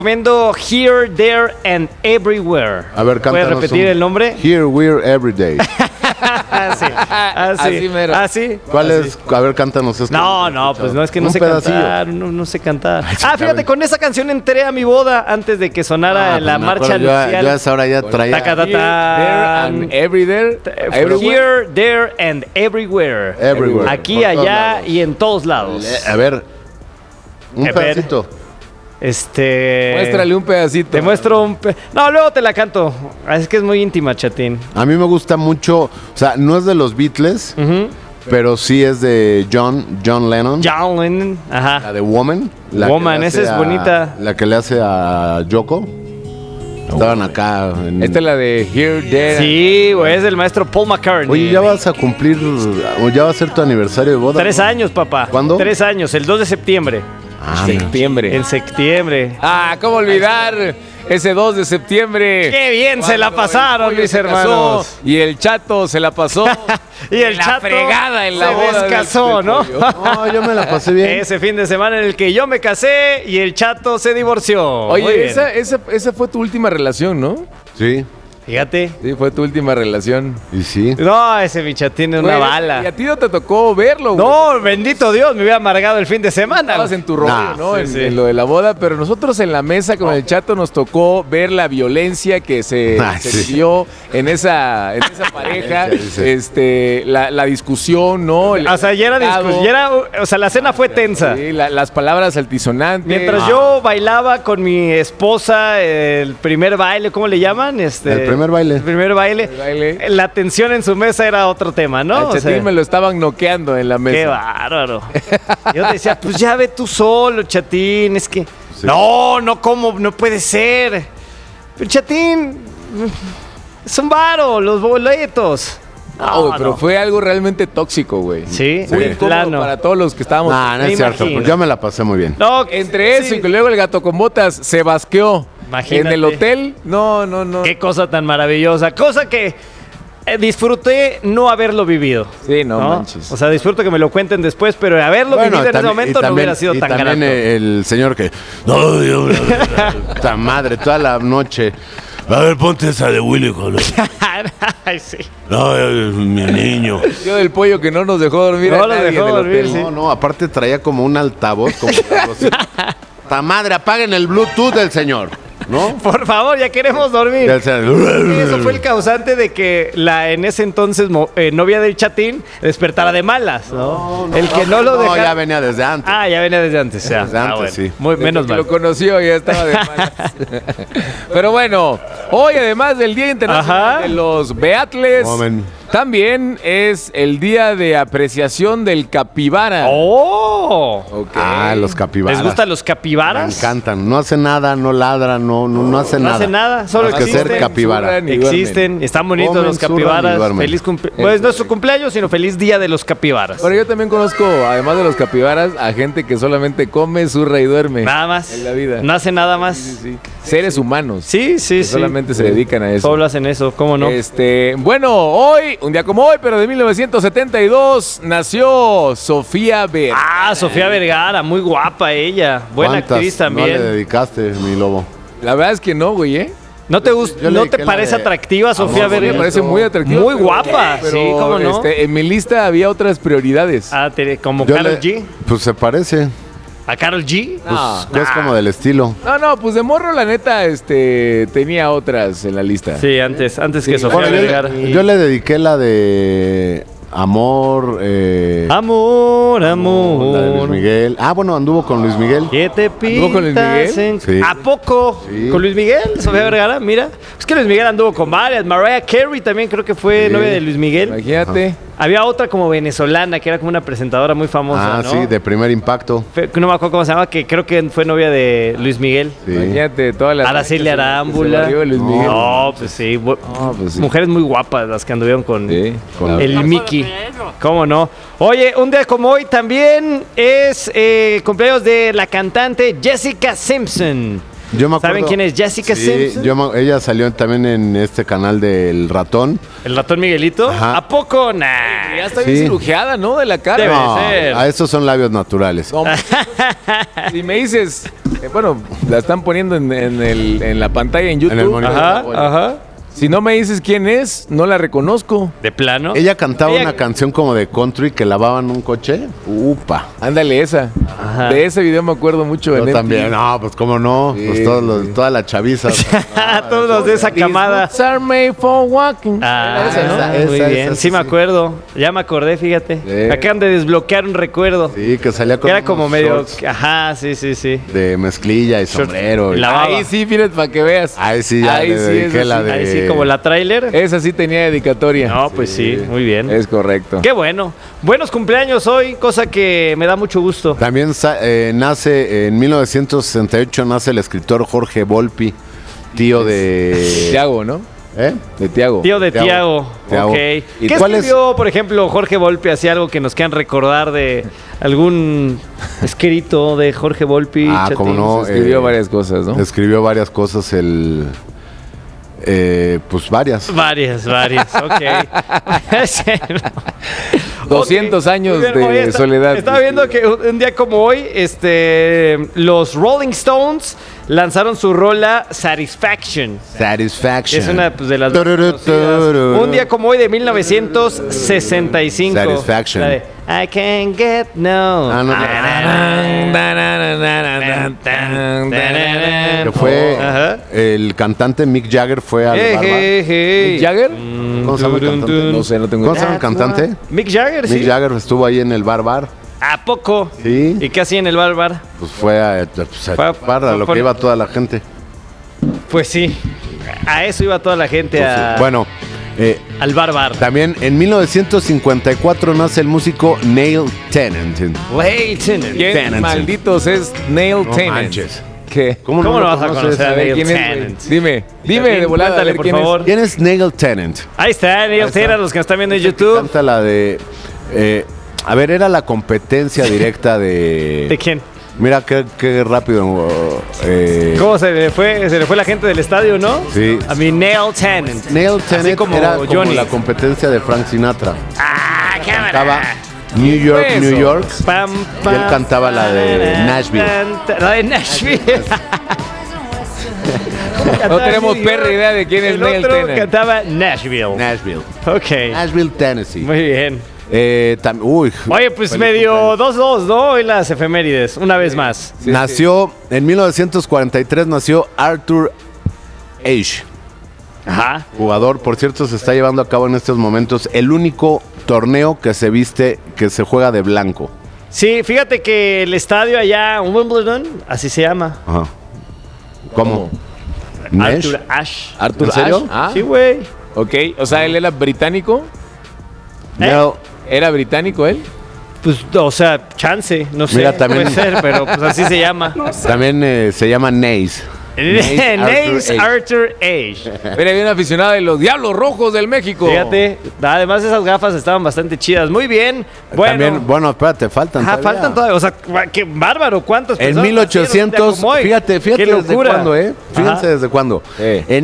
Recomiendo Here, There and Everywhere. A ver, ¿Puedes cántanos repetir el nombre? Here, we're every day. Así, Así mero. Así. ¿Cuál es? A ver, cántanos esto. No, pues no es que no Un sé pedacillo. cantar, no sé cantar. Fíjate, con esa canción entré a mi boda antes de que sonara la me marcha acuerdo, nupcial. yo a esa hora ya traía. Taca, ta, Here, there, and everywhere. Here, there and everywhere. Everywhere. Aquí, Por todos allá lados. y en todos lados. A ver, un A ver. pedacito. Muéstrale un pedacito. Te muestro No, luego te la canto. Es que es muy íntima, chatín. A mí me gusta mucho, o sea, no es de los Beatles, pero sí es de John Lennon. John Lennon. La Ajá. de Woman. La Woman, que le esa hace es bonita. La que le hace a Yoko. Estaban acá. Esta es la de Here, There. Sí, güey, es del maestro Paul McCartney. Oye, ya vas a cumplir, o ya va a ser tu aniversario de boda. 3 años, papá. ¿Cuándo? 3 años, el 2 de septiembre. Septiembre. En septiembre. ¿Cómo olvidar ese 2 de septiembre? ¡Qué bien se la Cuando pasaron, el pollo mis se casó hermanos! Y el chato se la pasó. Y el la chato fregada en la se boda descasó, del ¿no? pollo. No, yo me la pasé bien. Ese fin de semana en el que yo me casé y el chato se divorció. Muy Oye, bien. esa fue tu última relación, ¿no? Sí, Fíjate. Sí, fue tu última relación. y sí. No, ese mi chatín tiene una Güey, bala. Y a ti no te tocó verlo, güey. No, bendito Dios, me hubiera amargado el fin de semana. Estabas en tu rollo, Nah, ¿no? sí, en, sí. en lo de la boda, pero nosotros en la mesa con el chato nos tocó ver la violencia que se Sí. vivió en esa pareja, Sí. la discusión, ¿no? O sea, ya era discusión, o sea, la cena fue tensa. Sí, las palabras altisonantes. Mientras yo bailaba con mi esposa el primer baile, ¿cómo le llaman? El primer baile. El primer baile. La tensión en su mesa era otro tema, ¿no? Al O chatín sea, me lo estaban noqueando en la mesa. qué bárbaro. Yo decía, pues ya ve tú solo, chatín. Es que. No, ¿cómo? No puede ser. Pero chatín. Es un varo, los boletos. No, güey, pero fue algo realmente tóxico, güey. Sí, Muy de incómodo plano. para todos los que estábamos. No, no me es cierto. imagino. Pues yo me la pasé muy bien. No, Entre eso sí. y que luego el gato con botas se basqueó Imagínate. en el hotel. No. Qué cosa tan maravillosa. Cosa que disfruté no haberlo vivido. Sí, no manches. O sea, disfruto que me lo cuenten después, pero haberlo vivido en ese momento no hubiera sido tan también grato. el señor que... No, yo... Puta madre, toda la noche. A ver, ponte esa de Willy Colón. Ay, sí. No, mi niño. Yo del pollo que no nos dejó dormir No a nos nadie dejó en el dormir, hotel. sí. No, aparte traía como un altavoz. Como ¡Ta madre, apaguen el Bluetooth del señor! ¿No? Por favor, ya queremos dormir. Y el señor, Eso fue el causante de que la en ese entonces novia del chatín despertara de malas, ¿no? El que no lo No, dejara. ya venía desde antes. Ah, ya venía desde antes. Ya. Desde antes, Bueno. sí. Muy Desde menos que mal. lo conoció ya estaba de malas. Pero bueno, hoy además del Día Internacional Ajá. de los Beatles, Moment. también es el Día de Apreciación del Capibara. ¡Oh! Ok. Ah, los capibaras. ¿Les gustan los Me capibaras? encantan. No hacen nada, no ladran, no hacen No nada. hacen nada, solo Más que ser existen. capibara. Sudan y duermen. Existen, están bonitos Comen, los zurran y capibaras. duermen. Feliz Pues no es su cumpleaños, sino feliz día de los capibaras. Pero yo también conozco, además de los capibaras, a gente que solamente come, zurra y duerme. Nada más. En la vida. No hace nada más. Sí. Seres humanos. Sí, sí, que sí. solamente se dedican a eso. Solo hacen eso, ¿cómo no? Bueno, hoy, un día como hoy, pero de 1972, nació Sofía Vergara. Ah, Sofía Vergara, muy guapa ella. Buena ¿Cuántas actriz no le también. dedicaste, mi lobo? La verdad es que no, güey, ¿eh? ¿No te gusta, Yo le no dediqué te la parece de atractiva Sofía Amor Me Vergara? parece muy atractiva. Muy pero- guapa, pero, sí, ¿cómo no? En mi lista había otras prioridades. Ah, como Yo Karol le- G. Pues se parece. ¿A Karol G? Pues es como del estilo. No, pues de morro, la neta, tenía otras en la lista. Sí, antes que Sí, Sofía Bueno, Vergara. yo le dediqué la de Amor. Amor, La de Luis amor. Miguel. Ah, bueno, anduvo con Luis Miguel. ¿Qué te ¿Anduvo con Luis pintas Miguel? en- Sí. ¿A poco? Sí. ¿Con Luis Miguel? Sofía Vergara, mira. Es que Luis Miguel anduvo con varias. Mariah Carey también creo que fue Sí. novia de Luis Miguel. Imagínate. Había otra como venezolana que era como una presentadora muy famosa, Ah, ¿no? sí, de Primer Impacto. No me acuerdo cómo se llama, que creo que fue novia de Luis Miguel. Sí. Imagínate todas las. Araceli que se Arámbula. barrió de Luis Miguel. No, pues sí. pues sí. Mujeres muy guapas las que anduvieron con Sí, con el Mickey. ¿Cómo no? Oye, un día como hoy también es cumpleaños de la cantante Jessica Simpson. Yo me acuerdo- ¿Saben quién es Jessica Sí, Simpson? ella salió también en este canal del ratón. ¿El ratón Miguelito? Ajá. ¿A poco? Nah. Ya está bien Sí. cirugiada, ¿no? De la cara. Debe No, ser. a esos son labios naturales. No, si me dices, Bueno, la están poniendo en la pantalla en YouTube. En el monitor. Ajá. Si no me dices quién es, no la reconozco. ¿De plano? Ella cantaba Ella- una canción como de country que lavaban un coche. Upa. Ándale, esa. Ajá. De ese video me acuerdo mucho. Yo en también. MTV. No, pues cómo no. Sí, Pues toda la chaviza. Todos los de esa These camada. boots are made for walking. Ah, Esa, ¿no? esa, muy esa, bien. esa, Sí, me sí. acuerdo. Ya me acordé, fíjate. Sí. Acaban de desbloquear un recuerdo. Sí, que salía con Era como unos medio... shorts Ajá, sí. de mezclilla y sombrero. Y y- la baba. Ahí sí, fíjate, para que veas. Ahí sí, ya le dediqué esa la sí. de- Ahí sí, como la tráiler. Esa sí tenía dedicatoria. No, pues sí, muy bien. Es correcto. Qué bueno. Buenos cumpleaños hoy, cosa que me da mucho gusto. También nace en 1968 nace el escritor Jorge Volpi, tío de Tiago, ¿no? ¿Eh? De Tiago. Tío de Tiago. Tiago. Ok. ¿Y ¿Qué cuál es? escribió, por ejemplo, Jorge Volpi? ¿Hacía algo que nos quieran recordar de algún escrito de Jorge Volpi? Ah, Chatín? cómo no. Escribió varias cosas, ¿no? Escribió varias cosas pues varias. Varias, ok. Sí, no. 200 años Muy bien, de soledad. Estaba viendo que un día como hoy, los Rolling Stones lanzaron su rola Satisfaction. Satisfaction. Es una pues, de las más Tururú, conocidas. tururú. Un día como hoy de 1965. Satisfaction. La de, I can't get no. Ah, no. Que fue Ajá. el cantante Mick Jagger fue al Hey, barbar. hey, hey. ¿Mick Jagger? ¿Cómo se llama el cantante? No sé, no tengo ¿Cómo se idea. llama el cantante? Mick Jagger, sí. Mick Jagger estuvo ahí en el bar. ¿A poco? Sí. ¿Y qué hacía en el bar? Pues fue a chupar a lo que iba toda la gente. Pues sí. A eso iba toda la gente Bueno, al bar. también en 1954 nace el músico Neil Tennant. Leighton. ¿Quién Tennant. malditos es Neil No Tennant? manches. ¿Qué? ¿Cómo no vas a conoces? conocer a A ver, Neil ¿quién es, güey? Tennant? Dime de volada, a Cuéntale, ver por quién favor. ¿Quién es Neil Tennant? Ahí está, Neil Tennant, los que nos están viendo en YouTube. Canta la de... a ver, era la competencia directa de... ¿De quién? Mira qué rápido. ¿Cómo se le fue? Se le fue la gente del estadio, ¿no? Sí. A mí, Neil Tennant. Neil Tennant como era como Johnny. la competencia de Frank Sinatra. ¡Ah, Cantaba cámara! New York, Eso. New York. Pam, Y él cantaba la de Nashville. La de Nashville. No tenemos perra idea de quién es El Neil otro Tennant. cantaba Nashville. Nashville. Ok. Nashville, Tennessee. Muy bien. Uy. Oye, pues feliz medio cumpleaños. 2-2, ¿no? Hoy las efemérides, una vez más. Sí, Nació, en 1943 nació Arthur Ashe. Ajá. Jugador, por cierto, se está llevando a cabo en estos momentos el único torneo que se juega de blanco. Sí, fíjate que el estadio allá, Wimbledon, así se llama. Ajá. ¿Cómo? ¿Nesh? Arthur Ashe. ¿Arthur ¿En serio? Ashe? Ah, Sí, güey. ok. O sea, él era británico. No. ¿Era británico él? Pues, o sea, chance, no sé. Mira, también- Puede ser, pero pues así se llama. También se llama Nace. Nace Arthur Ashe. Era bien aficionado de los Diablos Rojos del México. Fíjate, además esas gafas estaban bastante chidas. Muy bien. Bueno, También, bueno, espérate, faltan ajá, todavía. faltan todavía. O sea, qué bárbaro, ¿cuántos En personas nacieron un día 1800, como hoy? fíjate Qué desde locura. cuándo, Fíjense Ajá. desde cuándo. Sí. En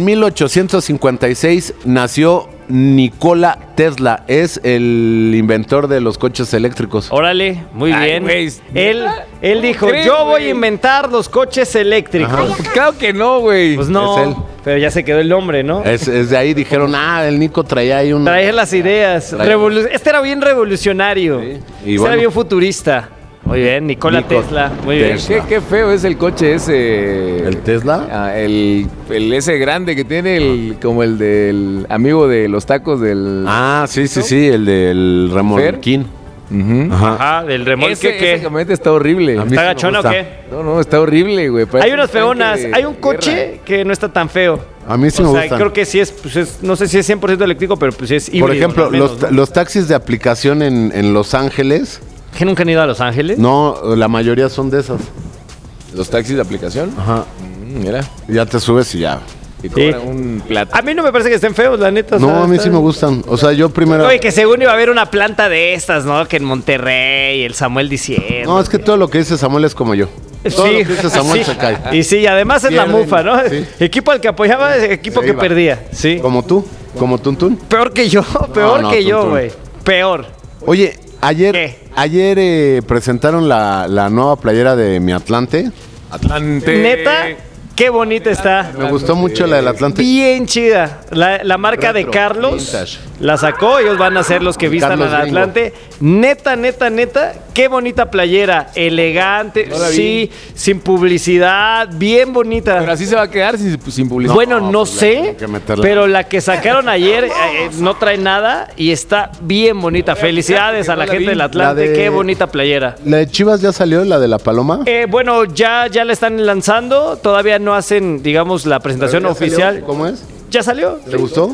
1856 nació Nikola Tesla, es el inventor de los coches eléctricos. Órale, muy Ay, bien. güey, Él dijo, crees, yo voy güey? a inventar los coches eléctricos. Claro que no, güey. Pues no, Es él. pero ya se quedó el nombre, ¿no? Es de ahí dijeron, el Nico traía ahí un... Traer las ideas. Este era bien revolucionario. Sí. Y Este era bueno. bien futurista. Muy bien, Nikola Nico Tesla. Muy bien. Tesla. Qué feo es el coche ese. ¿El Tesla? Ah, el ese grande que tiene como el del amigo de los tacos del. Sí, el del remolquín. Ujú. Ajá. Ajá, del remolque Ese que... camioneta está horrible. A mí ¿Está sí me gachona o gusta. qué? No, está horrible, güey. Parece Hay unas un tanque feonas. de Hay un guerra. coche que no está tan feo. A mí sí O me sea, gustan. creo que sí es, no sé si es 100% eléctrico, pero pues es híbrido. Por ejemplo, al menos, ¿no? los taxis de aplicación en Los Ángeles, ¿Que nunca han ido a Los Ángeles? no, la mayoría son de esas. Los taxis de aplicación. Ajá. Mira. Ya te subes y ya. Y cobran un plato. A mí no me parece que estén feos, la neta. o No, sea, a mí sí están- me gustan. O sea, yo primero... Oye, que según iba a haber una planta de estas, ¿no? Que en Monterrey, el Samuel diciendo. No, es que todo lo que dice Samuel es como yo. Todo lo que dice Samuel sí. se cae. Y sí, además es la Pierden, mufa, ¿no? sí. Equipo al que apoyaba, equipo Se que iba. perdía. Sí. Como tú, como Tuntún. Peor que yo, peor no, que yo, Tuntún. güey. Peor. Oye, ¿Qué? ayer presentaron la nueva playera de Mi Atlante. Atlante. Neta, qué bonita está. Me gustó mucho la del Atlante. Bien chida. La marca de Retro, Carlos vintage. la sacó. Ellos van a ser los que vistan Carlos al Gringo. Atlante. Neta. Qué bonita playera. Elegante. No la vi. Sí, sin publicidad. Bien bonita. Pero así se va a quedar sin publicidad. Bueno, no pues la sé, tienen que meterla. pero la que sacaron ayer no trae nada y está bien bonita. Felicidades a la no la gente vi. del Atlante. La de- Qué bonita playera. ¿La de Chivas ya salió, la de la Paloma? Bueno, ya la están lanzando. Todavía no hacen, digamos, la presentación ¿Ya salió? oficial. ¿Cómo es? ¿Ya salió? ¿Te gustó?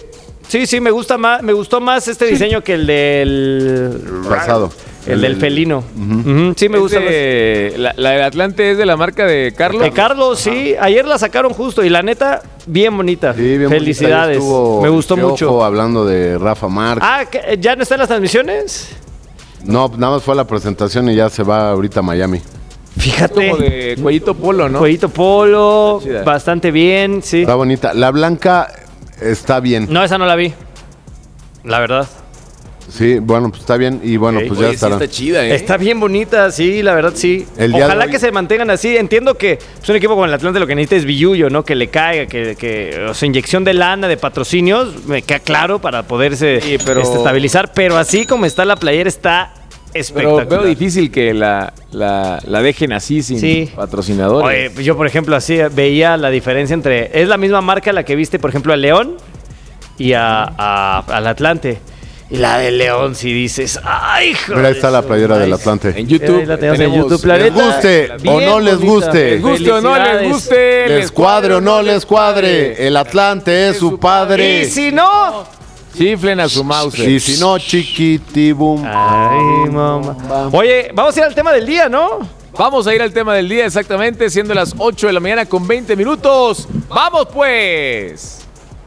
Sí, me gustó más este diseño que el del Pasado. el del felino. Ujú, sí, me Es gusta más. la del Atlante es de la marca de Carlos. De Carlos, sí. Ayer la sacaron justo y la neta, bien bonita. Sí, bien bonita. Felicidades. Ahí estuvo Me gustó Piojo mucho. hablando de Rafa Márquez. ¿Ya no están las transmisiones? No, nada más fue la presentación y ya se va ahorita a Miami. Fíjate. Como de cuellito polo, ¿no? Cuellito polo, Chida. bastante bien, sí. Está bonita. La blanca está bien. No, esa no la vi. La verdad. Sí, bueno, pues está bien. Y bueno, Ok. pues ya Oye, sí estará. está chida, ¿eh? Está bien bonita, sí, la verdad sí. El día Ojalá de hoy- que se mantengan así. Entiendo que es un equipo como el Atlante lo que necesita es billullo, ¿no? Que le caiga, o sea, inyección de lana, de patrocinios, me queda claro para poderse Sí, pero- estabilizar. Pero así como está la playera, está Pero espectacular. veo difícil que la dejen así sin Sí. patrocinadores. Oye, pues yo, por ejemplo, así veía la diferencia entre... Es la misma marca la que viste, por ejemplo, a León y al Atlante. Y la de León, si dices... ¡Ay, joder! Mira, ahí está la playera del Atlante. En YouTube Ahí la tenemos en tenemos- YouTube, la Les neta, guste o bien no les bonita. guste. Les guste o no les Felicidades. guste. Les cuadre o no les cuadre. El Atlante es su padre. Y si no... Chiflen a su mouse. Y si no, chiquitibum. Ay, mamá. Oye, vamos a ir al tema del día, ¿no? Vamos a ir al tema del día exactamente, siendo las 8 de la mañana con 20 minutos. ¡Vamos pues!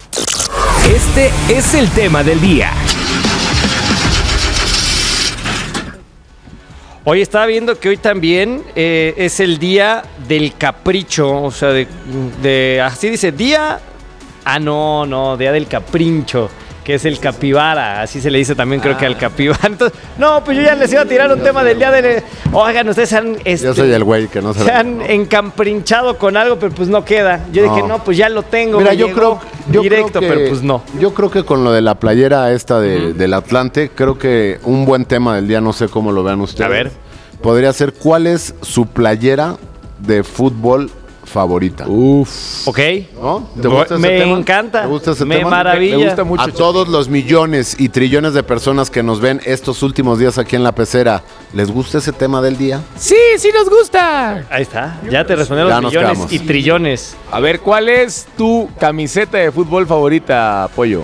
Este es el tema del día. Hoy estaba viendo que hoy también es el día del capricho, o sea, así dice, día... no, día del caprincho, que es el capibara, así se le dice también creo que al capibara. Entonces, no, pues yo ya les iba a tirar un tema del día del... Oigan, ustedes Yo soy el güey que no se se han encaprinchado con algo, pero pues no queda. Yo dije, no, pues ya lo tengo. Mira, me yo llegó creo directo, que, pero pues no. Yo creo que con lo de la playera esta del Atlante, creo que un buen tema del día, no sé cómo lo vean ustedes. A ver. Podría ser, ¿cuál es su playera de fútbol favorita? Uf. ¿Ok? ¿No? ¿Te gusta ese Me tema? encanta. ¿Te gusta ese me tema? maravilla. Me gusta mucho. A todos los millones y trillones de personas que nos ven estos últimos días aquí en La Pecera, ¿les gusta ese tema del día? Sí, sí nos gusta. Ahí está. Ya te respondieron Ya los nos millones quedamos. y trillones. A ver, ¿cuál es tu camiseta de fútbol favorita, Pollo?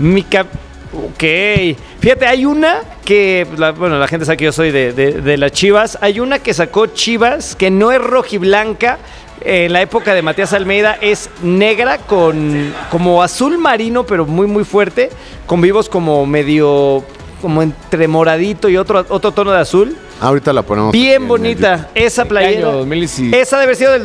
Ok. Fíjate, hay una que, bueno, la gente sabe que yo soy de las Chivas. Hay una que sacó Chivas que no es rojiblanca. En la época de Matías Almeida es negra con como azul marino, pero muy, muy fuerte. Con vivos como medio, como entre moradito y otro tono de azul. Ahorita la ponemos. aquí Bien en bonita, esa ¿De qué playera. año? 2017. Esa debe haber sido del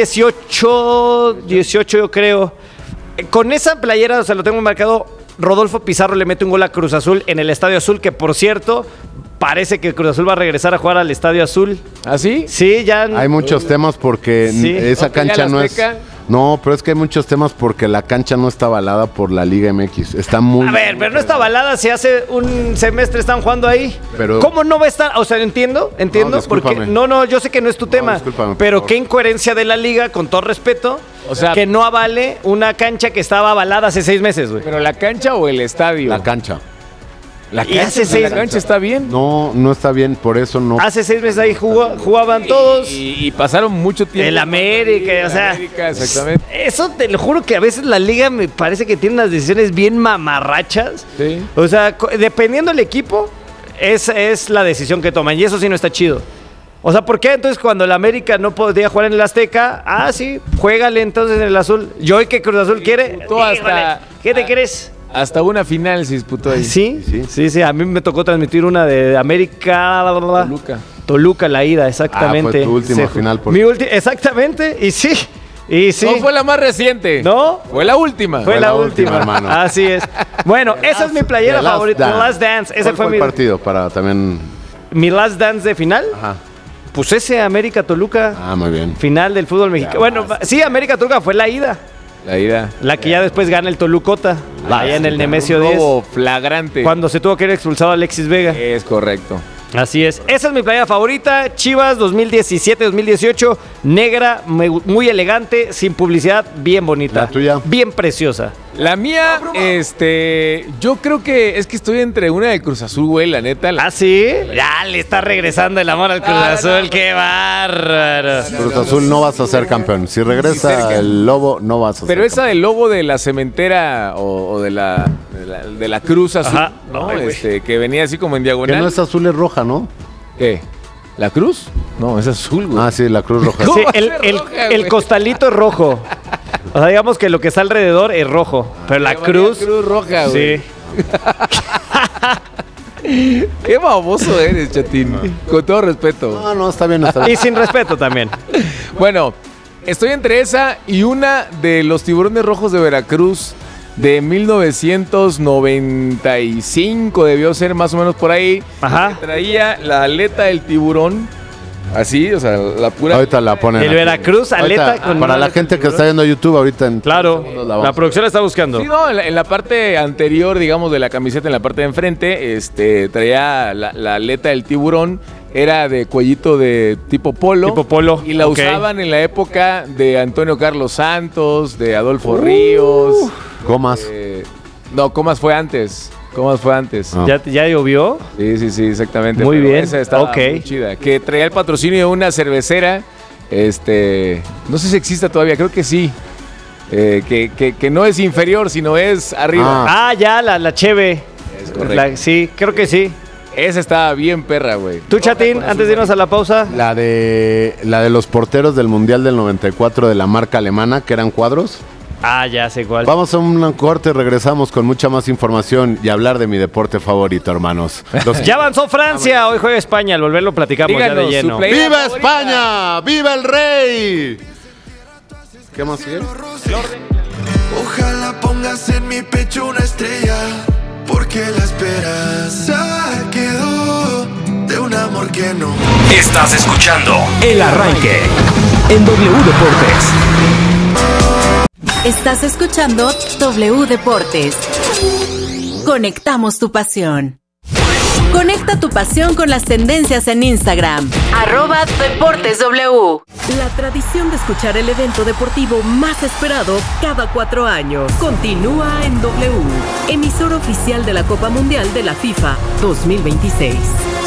2018, 18 yo creo. Con esa playera, o sea, lo tengo marcado, Rodolfo Pizarro le mete un gol a Cruz Azul en el Estadio Azul, que por cierto, parece que Cruz Azul va a regresar a jugar al Estadio Azul. ¿Ah, sí? Sí, ya... Hay muchos temas porque Sí. esa ¿No tenía cancha la no es... Azteca? No, pero es que hay muchos temas porque la cancha no está avalada por la Liga MX. Está muy... A ver, pero no está avalada si hace un semestre están jugando ahí. Pero- ¿Cómo no va a estar? O sea, entiendo, No, porque discúlpame. no, yo sé que no es tu tema, discúlpame, por pero favor. qué incoherencia de la liga, con todo respeto, O sea- que no avale una cancha que estaba avalada hace 6 meses, güey. ¿Pero la cancha o el estadio? La cancha. La Y cancha, hace la seis- cancha está bien. No está bien, por eso no... Hace 6 meses ahí jugaban todos. Y pasaron mucho tiempo. El América, o sea. América, exactamente. Eso te lo juro que a veces la liga me parece que tiene unas decisiones bien mamarrachas. Sí. O sea, dependiendo del equipo, esa es la decisión que toman. Y eso sí no está chido. O sea, ¿por qué entonces cuando el América no podía jugar en el Azteca? Ah, sí, juégale entonces en el azul. Yo hoy que Cruz Azul quiere. disputó hasta- ¿Qué te crees? Hasta una final se disputó ahí. Sí. A mí me tocó transmitir una de América. Toluca. Toluca, la ida, exactamente. Ah, fue tu última final, por- Exactamente, y sí. No fue la más reciente. ¿No? Fue la última. Fue la última, hermano. Así es. Bueno, esa es mi playera The Last favorita. The Dance. Last Dance. Ese ¿Cuál fue el partido para también... mi Last Dance de final. Ajá. Pues ese América-Toluca, Ah, muy bien. final del fútbol mexicano. Bueno, sí, América-Toluca fue la ida. La ida. La que ya después gana el Tolucota, allá en el Nemesio 10. Robo flagrante. Cuando se tuvo que ir expulsado Alexis Vega. Es correcto. Así es. Esa es mi playa favorita. Chivas 2017-2018. Negra, muy elegante, sin publicidad, bien bonita. La tuya. Bien preciosa. La mía, yo creo que es que estoy entre una de Cruz Azul, güey, la neta. ¿Ah, sí? Ya le está regresando el amor al Cruz Azul. ¡Qué bárbaro! Cruz Azul no vas a ser campeón. Si regresa el Lobo, no vas a ser Pero esa campeón. del logo de la cementera o de la Cruz Azul, Ajá. ¿no? Ay, güey. Que venía así como en Que diagonal. no es azul, es roja, ¿no? ¿Qué? ¿La Cruz? No, es azul, güey. Ah, sí, la Cruz Roja. ¿Cómo Sí, va a ser roja, el güey? costalito es rojo. O sea, digamos que lo que está alrededor es rojo. Pero la cruz. Cruz roja, güey. Sí. Qué baboso eres, Chatín. Con todo respeto. No, no, está bien, está Y bien. sin respeto también. Bueno, estoy entre esa y una de los tiburones rojos de Veracruz de 1995, debió ser más o menos por ahí. Ajá. Que traía la aleta del tiburón, así, o sea, la pura... Ahorita la ponen. El aquí. Veracruz, aleta Ahorita, con para una la aleta gente de que está viendo YouTube ahorita en Claro, segundos la vamos. producción la está buscando. Sí, no, en la parte anterior, digamos, de la camiseta, en la parte de enfrente, traía la aleta del tiburón, era de cuellito de tipo polo. Tipo polo, Y la ok. usaban en la época de Antonio Carlos Santos, de Adolfo Ríos. Comas. No, Comas fue antes. Comas fue antes. Ah. ¿Ya llovió? Sí, exactamente. Muy Pero bien, Esa estaba ok. muy chida. Que traía el patrocinio de una cervecera. No sé si exista todavía, creo que sí. Que no es inferior, sino es arriba. Ah, ya, la cheve. Es correcto. Sí, creo que sí. Esa estaba bien perra, güey. Tú, Chatín, antes de irnos a la pausa. La de los porteros del Mundial del 94 de la marca alemana, que eran cuadros. Ah, ya sé cuál. Vamos a un corte, regresamos con mucha más información y hablar de mi deporte favorito, hermanos. Ya avanzó Francia, hoy juega España, al volverlo platicamos ya de Díganos, lleno. su play- ¡Viva favorita. España! ¡Viva el rey! ¿Qué más sigue? Ojalá pongas en mi pecho una estrella, porque la esperanza quedó de un amor que no. Estás escuchando El Arranque en W Deportes. Estás escuchando W Deportes. Conectamos tu pasión. Conecta tu pasión con las tendencias en Instagram. @DeportesW. La tradición de escuchar el evento deportivo más esperado cada 4 años continúa en W, emisor oficial de la Copa Mundial de la FIFA 2026.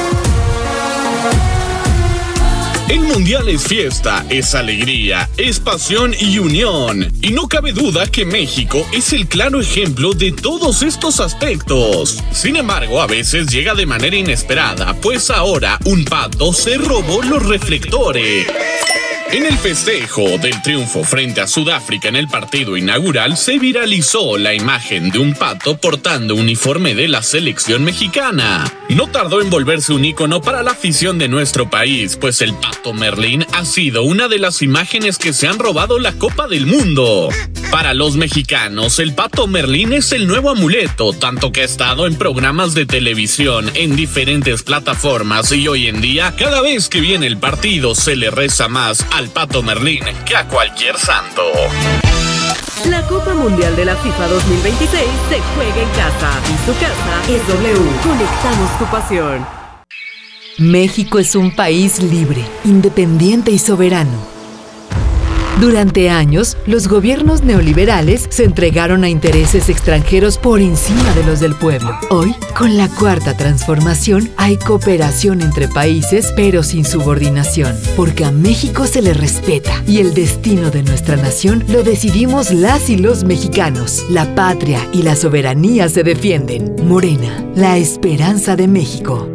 El Mundial es fiesta, es alegría, es pasión y unión. Y no cabe duda que México es el claro ejemplo de todos estos aspectos. Sin embargo, a veces llega de manera inesperada, pues ahora un pato se robó los reflectores. En el festejo del triunfo frente a Sudáfrica en el partido inaugural, se viralizó la imagen de un pato portando uniforme de la selección mexicana. No tardó en volverse un ícono para la afición de nuestro país, pues el pato Merlín ha sido una de las imágenes que se han robado la Copa del Mundo. Para los mexicanos, el pato Merlín es el nuevo amuleto, tanto que ha estado en programas de televisión, en diferentes plataformas, y hoy en día, cada vez que viene el partido, se le reza más al pato Merlín que a cualquier santo. La Copa Mundial de la FIFA 2026 se juega en casa y su casa es W. Conectamos tu pasión. México es un país libre, independiente y soberano. Durante años, los gobiernos neoliberales se entregaron a intereses extranjeros por encima de los del pueblo. Hoy, con la Cuarta Transformación, hay cooperación entre países, pero sin subordinación, porque a México se le respeta y el destino de nuestra nación lo decidimos las y los mexicanos. La patria y la soberanía se defienden. Morena, la esperanza de México.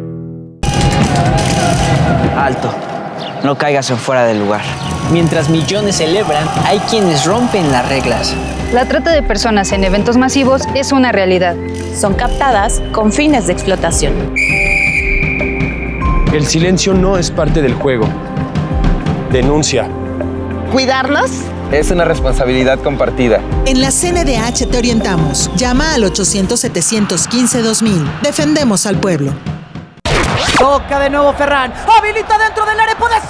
Alto, no caigas en fuera del lugar. Mientras millones celebran, hay quienes rompen las reglas. La trata de personas en eventos masivos es una realidad. Son captadas con fines de explotación. El silencio no es parte del juego. Denuncia. ¿Cuidarnos? Es una responsabilidad compartida. En la CNDH te orientamos. Llama al 800-715-2000. Defendemos al pueblo. Toca de nuevo Ferran. Habilita dentro del área. ¡Puede ser!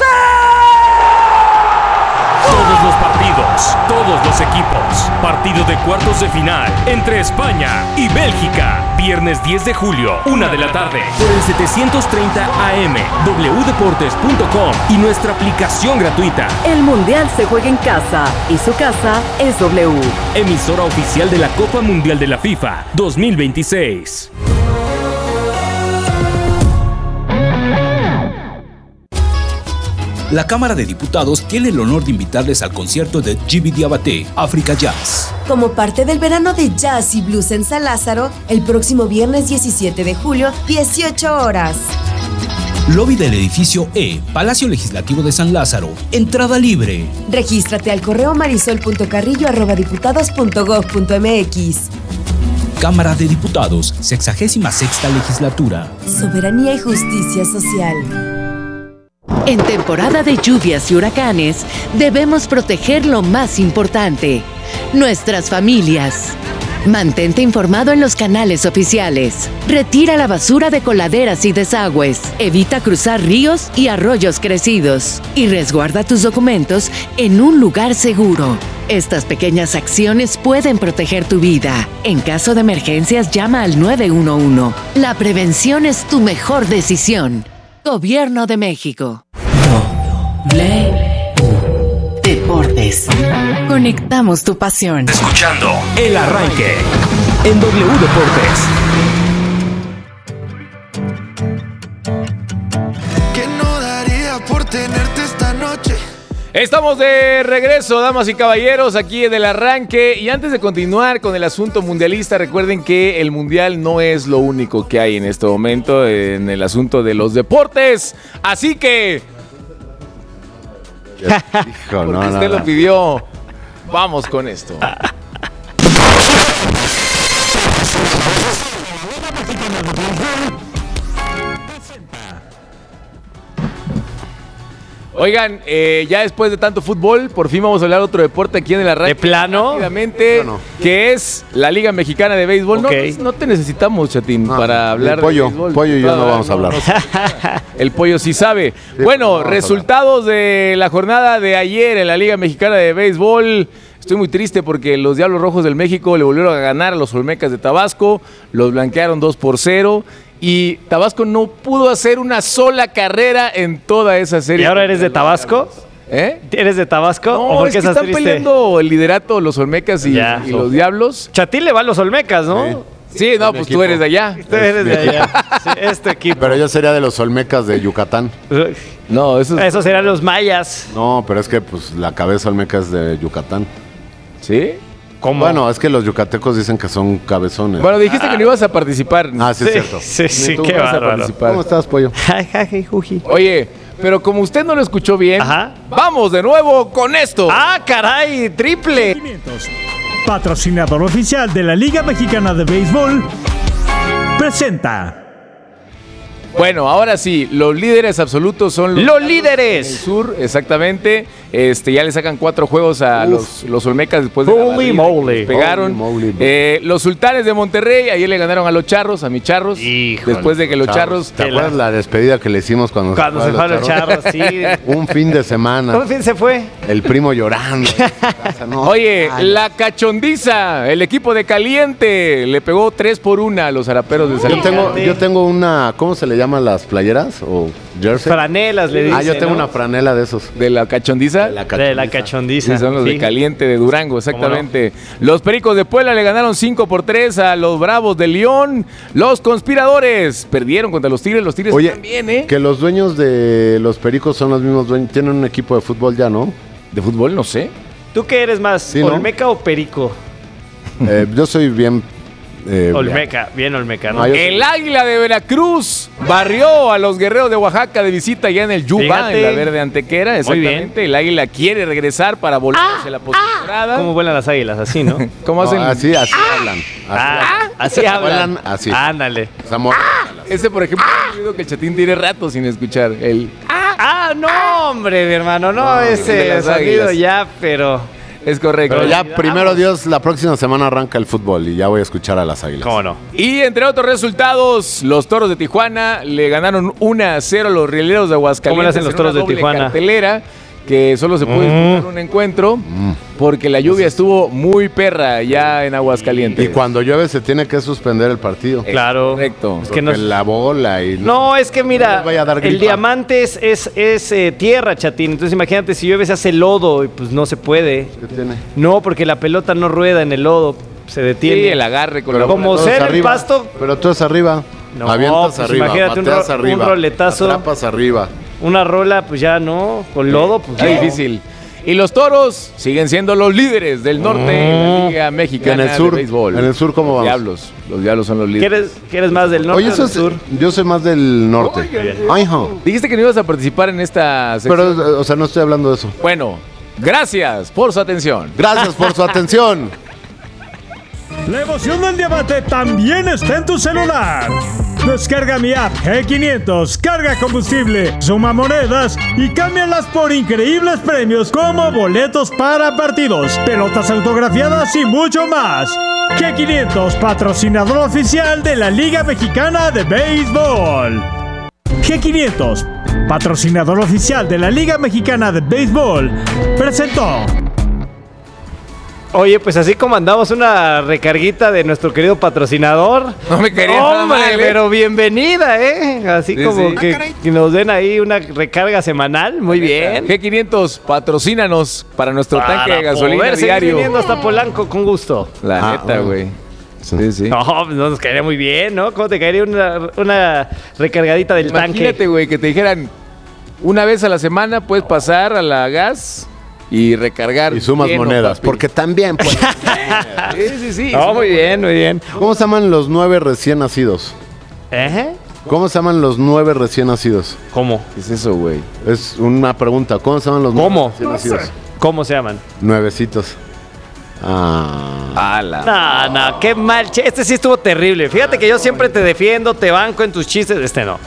Todos los partidos, todos los equipos. Partido de cuartos de final entre España y Bélgica. Viernes 10 de julio, 1 de la tarde. Por el 730 AM, wdeportes.com y nuestra aplicación gratuita. El Mundial se juega en casa y su casa es W. Emisora oficial de la Copa Mundial de la FIFA 2026. La Cámara de Diputados tiene el honor de invitarles al concierto de Djiby Diabaté, Africa Jazz. Como parte del verano de jazz y blues en San Lázaro, el próximo viernes 17 de julio, 18 horas. Lobby del edificio E, Palacio Legislativo de San Lázaro. Entrada libre. Regístrate al correo marisol.carrillo@diputados.gov.mx. Cámara de Diputados, 66ª Legislatura. Soberanía y justicia social. En temporada de lluvias y huracanes, debemos proteger lo más importante, nuestras familias. Mantente informado en los canales oficiales. Retira la basura de coladeras y desagües. Evita cruzar ríos y arroyos crecidos. Y resguarda tus documentos en un lugar seguro. Estas pequeñas acciones pueden proteger tu vida. En caso de emergencias, llama al 911. La prevención es tu mejor decisión. Gobierno de México. Deportes. Conectamos tu pasión. Escuchando El Arranque en W Deportes. ¿Qué no daría por tenerte esta noche? Estamos de regreso, damas y caballeros, aquí en El Arranque. Y antes de continuar con el asunto mundialista, recuerden que el mundial no es lo único que hay en este momento en el asunto de los deportes. Así que... Hijo, porque usted lo pidió. Vamos con esto. Oigan, ya después de tanto fútbol, por fin vamos a hablar de otro deporte aquí en El Arranque. ¿De plano? Rápidamente, que es la Liga Mexicana de Béisbol. Okay. No te necesitamos, Chatín, para hablar de béisbol. Pollo y yo no vamos a hablar. El Pollo sí sabe. Sí, bueno, resultados de la jornada de ayer en la Liga Mexicana de Béisbol. Estoy muy triste porque los Diablos Rojos del México le volvieron a ganar a los Olmecas de Tabasco. Los blanquearon 2-0. Y Tabasco no pudo hacer una sola carrera en toda esa serie. ¿Y ahora eres de Tabasco? ¿Eh? ¿Eres de Tabasco? No, ¿O por qué es que están peleando el liderato los Olmecas y los Diablos. Chatín le va a los Olmecas, ¿no? Sí, no, pues tú eres de allá. Tú eres de allá. Sí, este equipo. Pero yo sería de los Olmecas de Yucatán. No, esos serán los mayas. No, pero es que pues la cabeza Olmeca es de Yucatán. ¿Sí? ¿Cómo? Bueno, es que los yucatecos dicen que son cabezones. Bueno, dijiste que no ibas a participar. Ah, sí, es cierto. Sí, Tú qué vas a bárbaro. participar. ¿Cómo estás, Pollo? Oye, pero como usted no lo escuchó bien, vamos de nuevo con esto. ¡Ah, caray! ¡Triple! Patrocinador oficial de la Liga Mexicana de Béisbol, presenta. Bueno, ahora sí, los líderes absolutos son los líderes del sur, exactamente. Ya le sacan 4 juegos a los Olmecas después de Holy moly. pegaron. Los Sultanes de Monterrey ayer le ganaron a los Charros, a mis Charros. Híjole, después de que los Charros ¿Te acuerdas la despedida que le hicimos cuando se fueron los Charros? Sí. Un fin de semana. ¿Un fin se fue? El primo llorando. Oye, la Cachondiza, el equipo de Caliente, le pegó 3-1 a los Araperos de San Yo tengo una, ¿cómo se le llama las playeras? ¿O jersey? Franelas le dicen. Yo tengo ¿no? una franela de esos. ¿De la Cachondiza? De la Cachondiza. Sí, son los de Caliente de Durango, exactamente. Los Pericos de Puebla le ganaron 5-3 a los Bravos de León. Los Conspiradores perdieron contra los Tigres. Los Tigres también, ¿eh? Que los dueños de los Pericos son los mismos dueños. Tienen un equipo de fútbol ya, ¿no? De fútbol, no sé. ¿Tú qué eres más, Sí, ¿no? Olmeca o Perico? Yo soy bien... Olmeca, bien Olmeca, ¿no? Ah, El Águila de Veracruz barrió a los Guerreros de Oaxaca de visita ya en el Yuba, Fíjate. en la Verde Antequera. Exactamente. El Águila quiere regresar para volverse la postemporada. ¿Cómo vuelan las águilas? Así, ¿no? ¿Cómo hacen? Así hablan. Así hablan. Así. Ándale. Ese, por ejemplo, es un ruido que el Chatín tiene rato sin escuchar. El no, hombre, mi hermano, no, de ese las sonido águilas. ya, pero... Es correcto. Pero ya, primero Dios, la próxima semana arranca el fútbol y ya voy a escuchar a las Águilas. ¿Cómo no? Y entre otros resultados, los Toros de Tijuana le ganaron 1-0 a los Rieleros de Aguascalientes. ¿Cómo le hacen los Toros de Tijuana? Cartelera, que solo se pudo disputar un encuentro porque la lluvia estuvo muy perra ya en Aguascalientes. Y cuando llueve se tiene que suspender el partido. Claro. Correcto. Es que no, la bola y... no, es que mira, no vaya a dar el gripa. diamante es tierra, Chatín. Entonces imagínate, si llueve se hace lodo y pues no se puede. ¿Qué tiene? No, porque la pelota no rueda en el lodo, se detiene. Sí, el agarre con Pero la como tú ser es el arriba. pasto. Pero tú es arriba. No, avientas pues arriba, imagínate pateas arriba, un roletazo. atrapas arriba. Una rola, pues ya no, con lodo, pues Está no. difícil. Y los Toros siguen siendo los líderes del norte en la Liga Mexicana En el sur, de béisbol. en el sur, ¿cómo vamos? Los Diablos son los líderes. ¿Quieres más del norte Oye, o del sur? yo soy más del norte. Ajá. Dijiste que no ibas a participar en esta sección. Pero, o sea, no estoy hablando de eso. Bueno, gracias por su atención. Gracias por su atención. La emoción del diamante también está en tu celular. Descarga mi app G500, carga combustible, suma monedas y cámbialas por increíbles premios como boletos para partidos, pelotas autografiadas y mucho más. G500, patrocinador oficial de la Liga Mexicana de Béisbol. G500, patrocinador oficial de la Liga Mexicana de Béisbol, presentó. Oye, pues así como andamos una recarguita de nuestro querido patrocinador. No me quería nada Hombre, mal, pero bienvenida, ¿eh? Así Sí, como sí. que nos den ahí una recarga semanal. Muy bien. G500, patrocínanos para nuestro tanque de Para gasolina poder seguir diario. viniendo hasta Polanco con gusto. La neta, güey. Sí, sí. No, pues nos caería muy bien, ¿no? ¿Cómo te caería una recargadita del Imagínate, tanque? güey, que te dijeran una vez a la semana puedes pasar a la gas y recargar. Y sumas lleno, monedas, papi. porque también pues, Sí. No, muy bien, muy bien. ¿cómo se llaman los 9 recién nacidos? ¿Cómo se llaman los 9 recién nacidos? ¿Cómo? ¿Qué es eso, güey? Es una pregunta. ¿Cómo se llaman los 9 recién nacidos? ¿Cómo se llaman? Nuevecitos. No, qué mal. Este sí estuvo terrible. Fíjate que yo siempre te defiendo, te banco en tus chistes. Este no.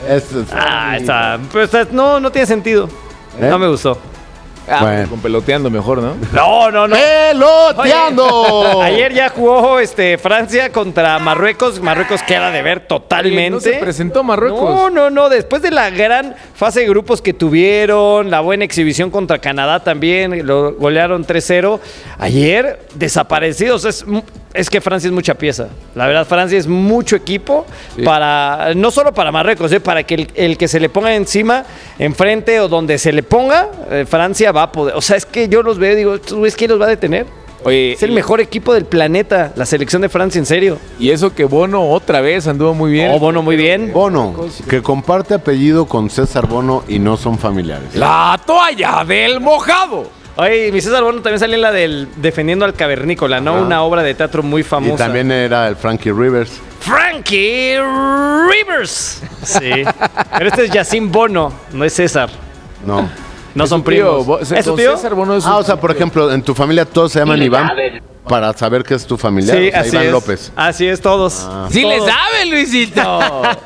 No tiene sentido. No me gustó. Bueno. Con peloteando mejor, ¿no? No. ¡Peloteando! Oye, ayer ya jugó Francia contra Marruecos. Marruecos queda de ver totalmente. ¿No se presentó Marruecos? No. Después de la gran fase de grupos que tuvieron, la buena exhibición contra Canadá también, lo golearon 3-0. Ayer, desaparecidos. Es que Francia es mucha pieza. La verdad, Francia es mucho equipo para, no solo para Marruecos, para que el que se le ponga encima, enfrente o donde se le ponga, Francia va a poder. O sea, es que yo los veo y digo, ¿tú ves quién los va a detener? Oye, Es el mejor equipo del planeta, la selección de Francia, en serio. Y eso que Bono otra vez anduvo muy bien. Oh, Bono, muy bien. Bono, que comparte apellido con César Bono y no son familiares. La toalla del mojado. Oye, mi César Bono también salió en la del Defendiendo al Cavernícola, ¿no? Una obra de teatro muy famosa. Y también era el Frankie Rivers. ¡Frankie Rivers! Sí. Pero este es Yacine Bono, no es César. No. No son primos. ¿Es su tío? César Bono es O sea, por ejemplo, en tu familia todos se llaman Iván para saber que es tu familiar. Sí, O sea, así Iván es. López. Así es, todos. ¡Sí le Todos. sabe, Luisito!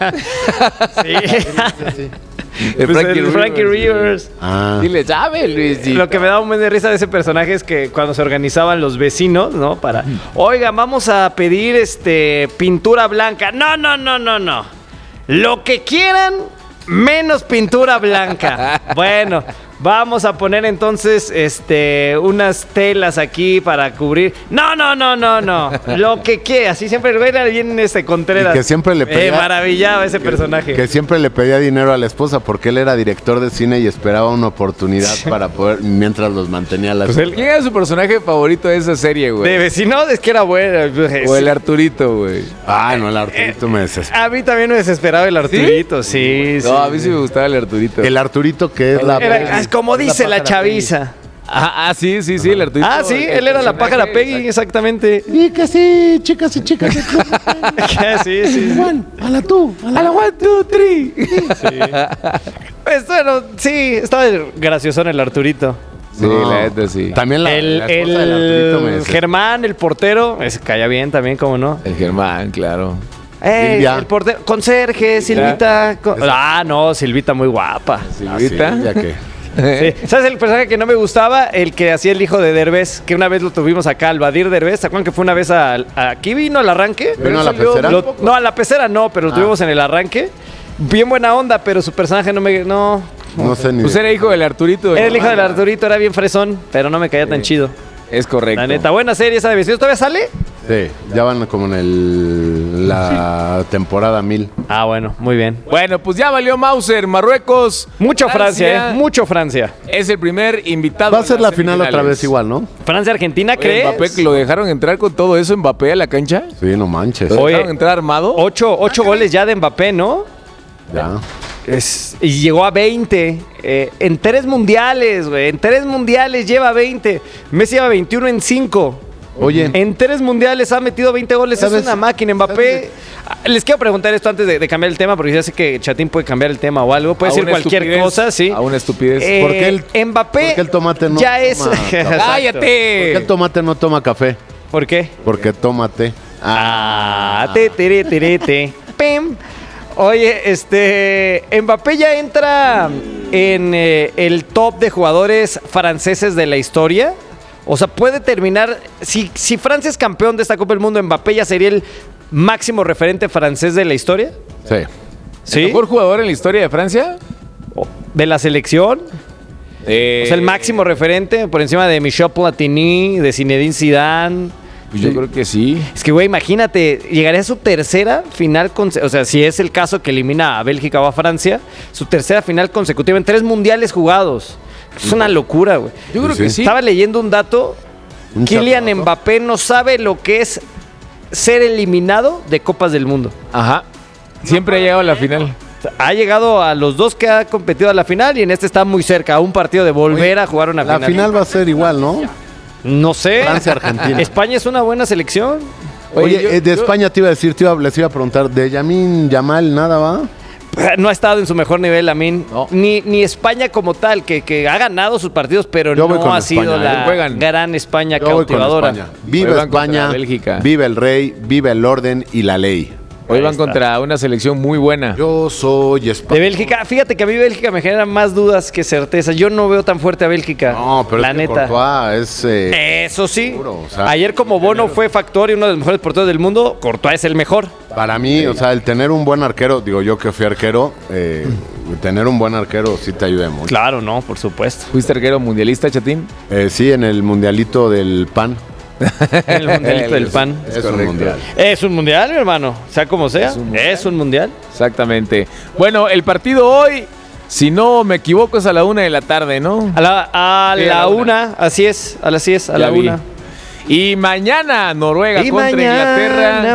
Sí. Pues el Frankie Rivers. Sí le sabe, Luisito. Lo que me da un buen de risa de ese personaje es que cuando se organizaban los vecinos, ¿no? Para, oigan, vamos a pedir pintura blanca. No. Lo que quieran, menos pintura blanca. Bueno, vamos a poner entonces unas telas aquí para cubrir. No. Lo que quiera. Así siempre era bien Contreras. Y que siempre le pedía- maravillaba ese personaje. Que siempre le pedía dinero a la esposa porque él era director de cine y esperaba una oportunidad para poder, mientras los mantenía a la ¿Quién era su personaje favorito de esa serie, güey? De vecino, es que era bueno. O el Arturito, güey. No, el Arturito me desesperaba. A mí también me desesperaba el Arturito, sí. No, a mí sí me gustaba el Arturito. El Arturito que es Era, como dice la chaviza. Sí, el Arturito. Sí, él era la pájara Peggy, exactamente. Y que sí, chicas y chicas. Sí. Juan, a la tú. A la 1, 2, 3. Pues bueno, sí, estaba gracioso en el Arturito. Sí, la neta, sí. También la esposa del Arturito me desesperaba. Germán, el portero, ese caía bien también, ¿cómo no? El Germán, claro. Silvia. El portero, conserje, Silvita. No, Silvita muy guapa. Silvita. ¿Ya qué? Sí. ¿Sabes el personaje que no me gustaba? El que hacía el hijo de Derbez, que una vez lo tuvimos acá, al Badir Derbez. ¿Se acuerdan que fue una vez aquí vino al arranque? ¿Vino a la pecera? No, a la pecera no, pero lo tuvimos en el arranque. Bien buena onda, pero su personaje no sé ni. Pues era hijo del Arturito. Era el hijo del Arturito, era bien fresón, pero no me caía tan chido. Es correcto. La neta, buena serie esa de Vecinos. ¿Todavía sale? Sí, ya van como en la temporada 1000. Ah, bueno, muy bien. Bueno, pues ya valió Mauser, Marruecos. Mucho Francia, mucho Francia. Es el primer invitado. Va a ser la final otra vez igual, ¿no? Francia-Argentina, ¿crees? Mbappé, que lo dejaron entrar con todo eso, Mbappé a la cancha. Sí, no manches. ¿Lo dejaron entrar armado? 8 goles ya de Mbappé, ¿no? Ya. Y llegó a 20 en 3 mundiales, güey. En 3 mundiales lleva 20. Messi lleva 21 en 5. Oye. En 3 mundiales ha metido 20 goles. ¿Sabes? Es una máquina. Mbappé. Les quiero preguntar esto antes de cambiar el tema, porque ya sé que Chatín puede cambiar el tema o algo. Puede decir cualquier cosa, sí. A una estupidez. ¿Por qué Mbappé ¿por qué el tomate no ya toma es. ¡Cállate! ¿Por qué el tomate no toma café? ¿Por qué? Porque toma té. Pim. Oye, Mbappé ya entra en el top de jugadores franceses de la historia. O sea, puede terminar. Si Francia es campeón de esta Copa del Mundo, Mbappé ya sería el máximo referente francés de la historia. Sí. ¿Sí? ¿El mejor jugador en la historia de Francia? ¿De la selección? O sea, el máximo referente por encima de Michel Platini, de Zinedine Zidane. Yo creo que sí. Es que, güey, imagínate, llegaría a su tercera final, o sea, si es el caso que elimina a Bélgica o a Francia, su tercera final consecutiva en 3 mundiales jugados. Es una locura, güey. Yo creo que sí. Estaba leyendo un dato. Kylian Mbappé no sabe lo que es ser eliminado de Copas del Mundo. Ajá. Siempre ha llegado a la final. Ha llegado a los 2 que ha competido a la final y en este está muy cerca, a un partido de volver a jugar una final. La final va a ser igual, ¿no? No sé. Francia-Argentina. España es una buena selección. Oye, España te iba a decir, les iba a preguntar, de Lamine Yamal nada va. No ha estado en su mejor nivel, Lamine. No. Ni España como tal, que ha ganado sus partidos, pero no ha sido la gran España cautivadora. Viva España, viva el rey, viva el orden y la ley. Hoy van contra una selección muy buena. Yo soy España. De Bélgica, fíjate que a mí Bélgica me genera más dudas que certeza. Yo no veo tan fuerte a Bélgica. No, pero la neta. Courtois es... Eso sí. Seguro, o sea, ayer como Bono fue factor y uno de los mejores porteros del mundo, Courtois es el mejor. Para mí, o sea, el tener un buen arquero, digo yo que fui arquero, tener un buen arquero sí te ayuda mucho. Claro, no, por supuesto. ¿Fuiste arquero mundialista, Chatín? Sí, en el mundialito del PAN. El mundialito del PAN. Es un mundial. Es un mundial, mi hermano. Sea como sea. Es un mundial. Exactamente. Bueno, el partido hoy, si no me equivoco, es a la 1 de la tarde, ¿no? A la 1, así es. A la 1. Y mañana Noruega contra Inglaterra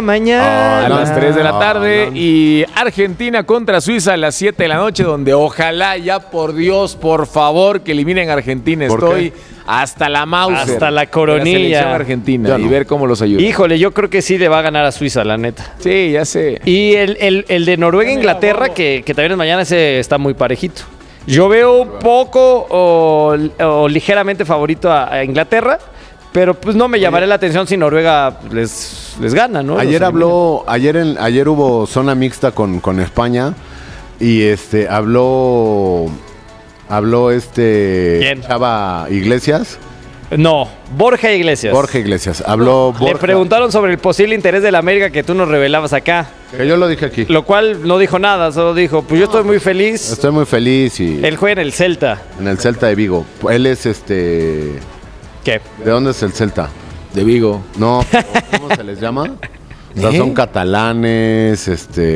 a las 3 de la tarde y Argentina contra Suiza a las 7 de la noche, donde ojalá ya por Dios, por favor, que eliminen a Argentina. Estoy hasta la Mauser. Hasta la coronilla. De la selección argentina y ver cómo los ayuda. Híjole, yo creo que sí le va a ganar a Suiza, la neta. Sí, ya sé. Y el de Noruega-Inglaterra, que también es mañana, ese está muy parejito. Yo veo un poco o ligeramente favorito a Inglaterra. Pero pues no me llamaré la atención si Noruega les gana, ¿no? Ayer ayer hubo zona mixta con España y habló ¿Quién? Chava Iglesias. No, Borja Iglesias. Habló Borja. Le preguntaron sobre el posible interés de la América que tú nos revelabas acá. Que yo lo dije aquí. Lo cual no dijo nada, solo dijo, pues yo estoy muy feliz. Estoy muy feliz y... Él juega en el Celta. En el Celta de Vigo. Él es ¿Qué? ¿De dónde es el Celta? De Vigo. No, ¿cómo se les llama? O sea, son catalanes,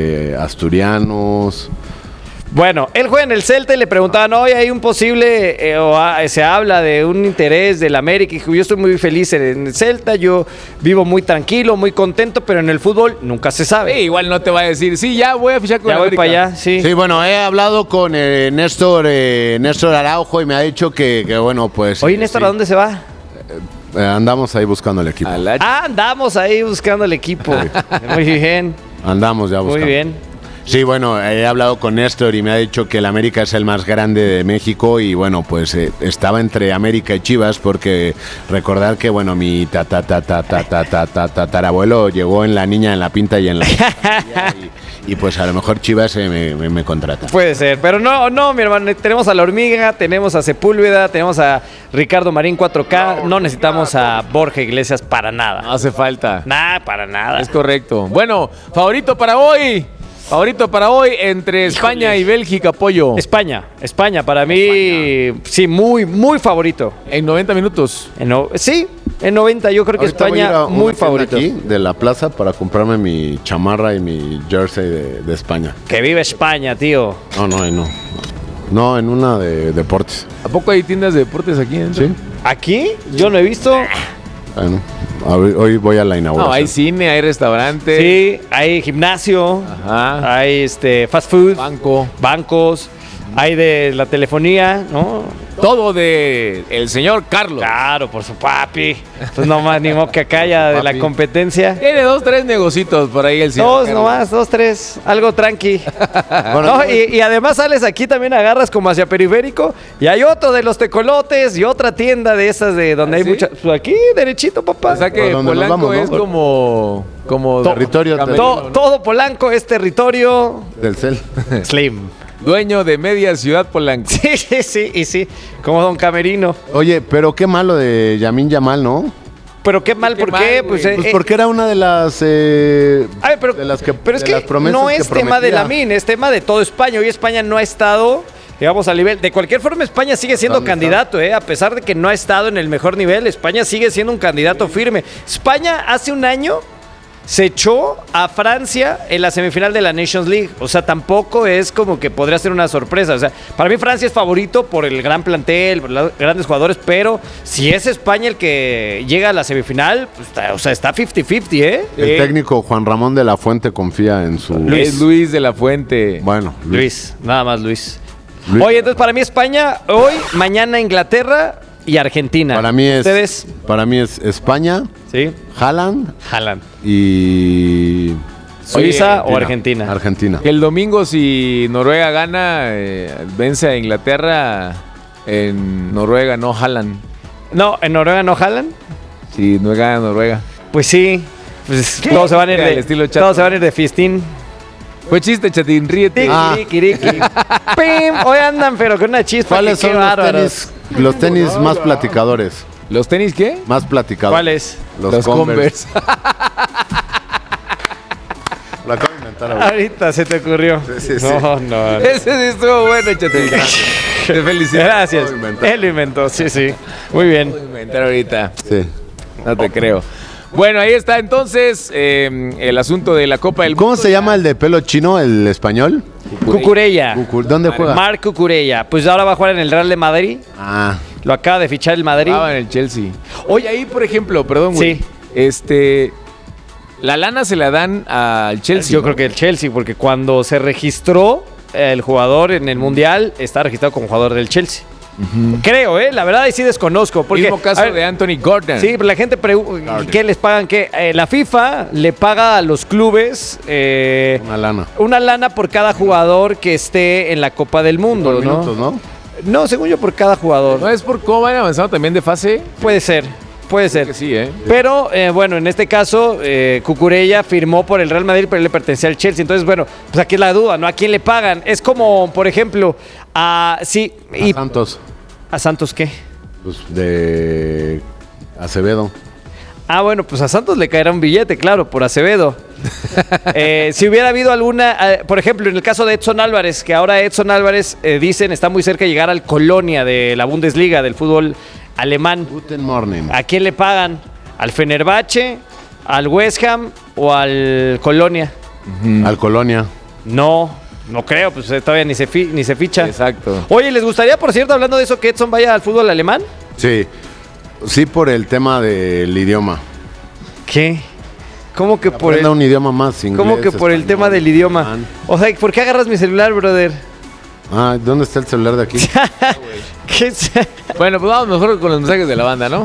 asturianos. Bueno, él juega en el Celta y le preguntaban, oye, hay un posible, se habla de un interés del América. Y dijo, yo estoy muy feliz en el Celta, yo vivo muy tranquilo, muy contento, pero en el fútbol nunca se sabe. Igual no te va a decir, sí, ya voy a fichar con el América. Ya voy para allá, sí. Sí, bueno, he hablado con Néstor Araujo y me ha dicho que bueno, pues... Oye, Néstor, ¿a dónde se va? Andamos ahí buscando el equipo. Andamos ahí buscando el equipo. Muy bien. Andamos ya buscando. Muy bien. Sí, bueno, he hablado con Néstor y me ha dicho que el América es el más grande de México y bueno, pues estaba entre América y Chivas porque recordar que bueno, mi tatarabuelo llegó en La Niña, en La Pinta y en la y pues a lo mejor Chivas me contrata. Puede ser, pero no, mi hermano. Tenemos a La Hormiga, tenemos a Sepúlveda, tenemos a Ricardo Marín 4K. No necesitamos a Borja Iglesias para nada. No hace falta. Nada, para nada. Es correcto. Bueno, favorito para hoy entre España y Bélgica, Pollo. España, para mí, sí, muy, muy favorito. En 90 minutos. Sí, en 90 yo creo que Ahorita España voy a ir a muy una favorito. aquí de la plaza para comprarme mi chamarra y mi jersey de España. Que vive España, tío. No, en una de deportes. ¿A poco hay tiendas de deportes aquí dentro? Sí. ¿Aquí? Yo no he visto. Bueno, hoy voy a la inauguración. No, hay cine, hay restaurante. Sí, hay gimnasio. Ajá. Hay fast food. Bancos. Hay de la telefonía, ¿no? Todo de el señor Carlos. Claro, por su papi. Pues nomás ni modo que acá haya de la competencia. Tiene 2-3 negocitos por ahí el señor Carlos. 2, 3. Algo tranqui. No, y además sales aquí también, agarras como hacia Periférico. Y hay otro de los tecolotes y otra tienda de esas de donde hay muchas. Pues aquí, derechito, papá. O sea que Polanco es como territorio. Todo Polanco es territorio del CEL. Slim. Dueño de media ciudad Polanco. Sí, como Don Camerino. Oye, pero qué malo de Yamin Yamal, ¿no? Pero qué mal, ¿por qué? Pues porque era una de las pero es que promesas no es que tema de prometía. Lamine, es tema de todo España. Hoy España no ha estado, digamos, al nivel. De cualquier forma, España sigue siendo candidato, a pesar de que no ha estado en el mejor nivel. España sigue siendo un candidato firme. España hace un año se echó a Francia en la semifinal de la Nations League. O sea, tampoco es como que podría ser una sorpresa. O sea, para mí Francia es favorito por el gran plantel, por los grandes jugadores, pero si es España el que llega a la semifinal, pues está 50-50, ¿eh? El técnico Juan Ramón de la Fuente confía en su... Luis de la Fuente. Bueno, Luis, nada más Luis. Oye, entonces para mí España hoy, mañana Inglaterra y Argentina. Para mí ¿Ustedes? Para mí es España, sí, Haaland y Suiza o Argentina. Argentina. El domingo si Noruega gana, vence a Inglaterra en Noruega, no Haaland. No, en Noruega no Haaland. Sí, no gana Noruega. Pues sí, pues todos se van a ir de fistín. Fue chiste, Chatín, ríete. Pim, hoy andan pero con una chispa. ¿Cuáles son los tenis más platicadores? ¿Los tenis qué? Más platicados. ¿Cuáles? Los Converse. Lo acabo de inventar ahorita. Ahorita se te ocurrió. Sí. No. Ese sí estuvo bueno, Chatín. Te felicito. Gracias. Él lo inventó, sí. Muy bien. Lo voy a inventar ahorita. Sí. No te creo. Bueno, ahí está entonces el asunto de la Copa del Mundo. ¿Cómo se llama el de pelo chino, el español? Cucurella. ¿Dónde juega? Marc Cucurella. Pues ahora va a jugar en el Real de Madrid. Ah. Lo acaba de fichar el Madrid. Estaba en el Chelsea. Oye, ahí, por ejemplo, perdón, güey. Sí. La lana se la dan al Chelsea. Yo creo que el Chelsea, porque cuando se registró el jugador en el Mundial, está registrado como jugador del Chelsea. Creo, la verdad ahí sí desconozco. Porque, mismo caso de Anthony Gordon. Sí, la gente pregunta, ¿qué les pagan? ¿Qué? La FIFA le paga a los clubes una lana por cada jugador que esté en la Copa del Mundo, por minutos, ¿no? No, según yo, por cada jugador. ¿No es por cómo van avanzando también de fase? Puede ser. Que sí, Pero, bueno, en este caso, Cucurella firmó por el Real Madrid, pero él le pertenecía al Chelsea. Entonces, bueno, pues aquí es la duda, ¿no? ¿A quién le pagan? Es como, por ejemplo, a Santos. ¿A Santos qué? Pues de Acevedo. Bueno, pues a Santos le caerá un billete, claro, por Acevedo. Si hubiera habido alguna, por ejemplo, en el caso de Edson Álvarez, que ahora Edson Álvarez, dicen, está muy cerca de llegar al Colonia de la Bundesliga, del fútbol alemán. Guten Morning. ¿A quién le pagan? ¿Al Fenerbahce, al West Ham o al Colonia? Al Colonia. No creo, pues todavía ni se ficha. Exacto. Oye, ¿les gustaría, por cierto, hablando de eso, que Edson vaya al fútbol alemán? Sí, por el tema del idioma. ¿Qué? ¿Cómo que por Aprenda un idioma más, inglés, ¿Cómo que por el tema del idioma? alemán. O sea, ¿por qué agarras mi celular, brother? ¿Dónde está el celular de aquí? Bueno, pues vamos mejor con los mensajes de la banda, ¿no?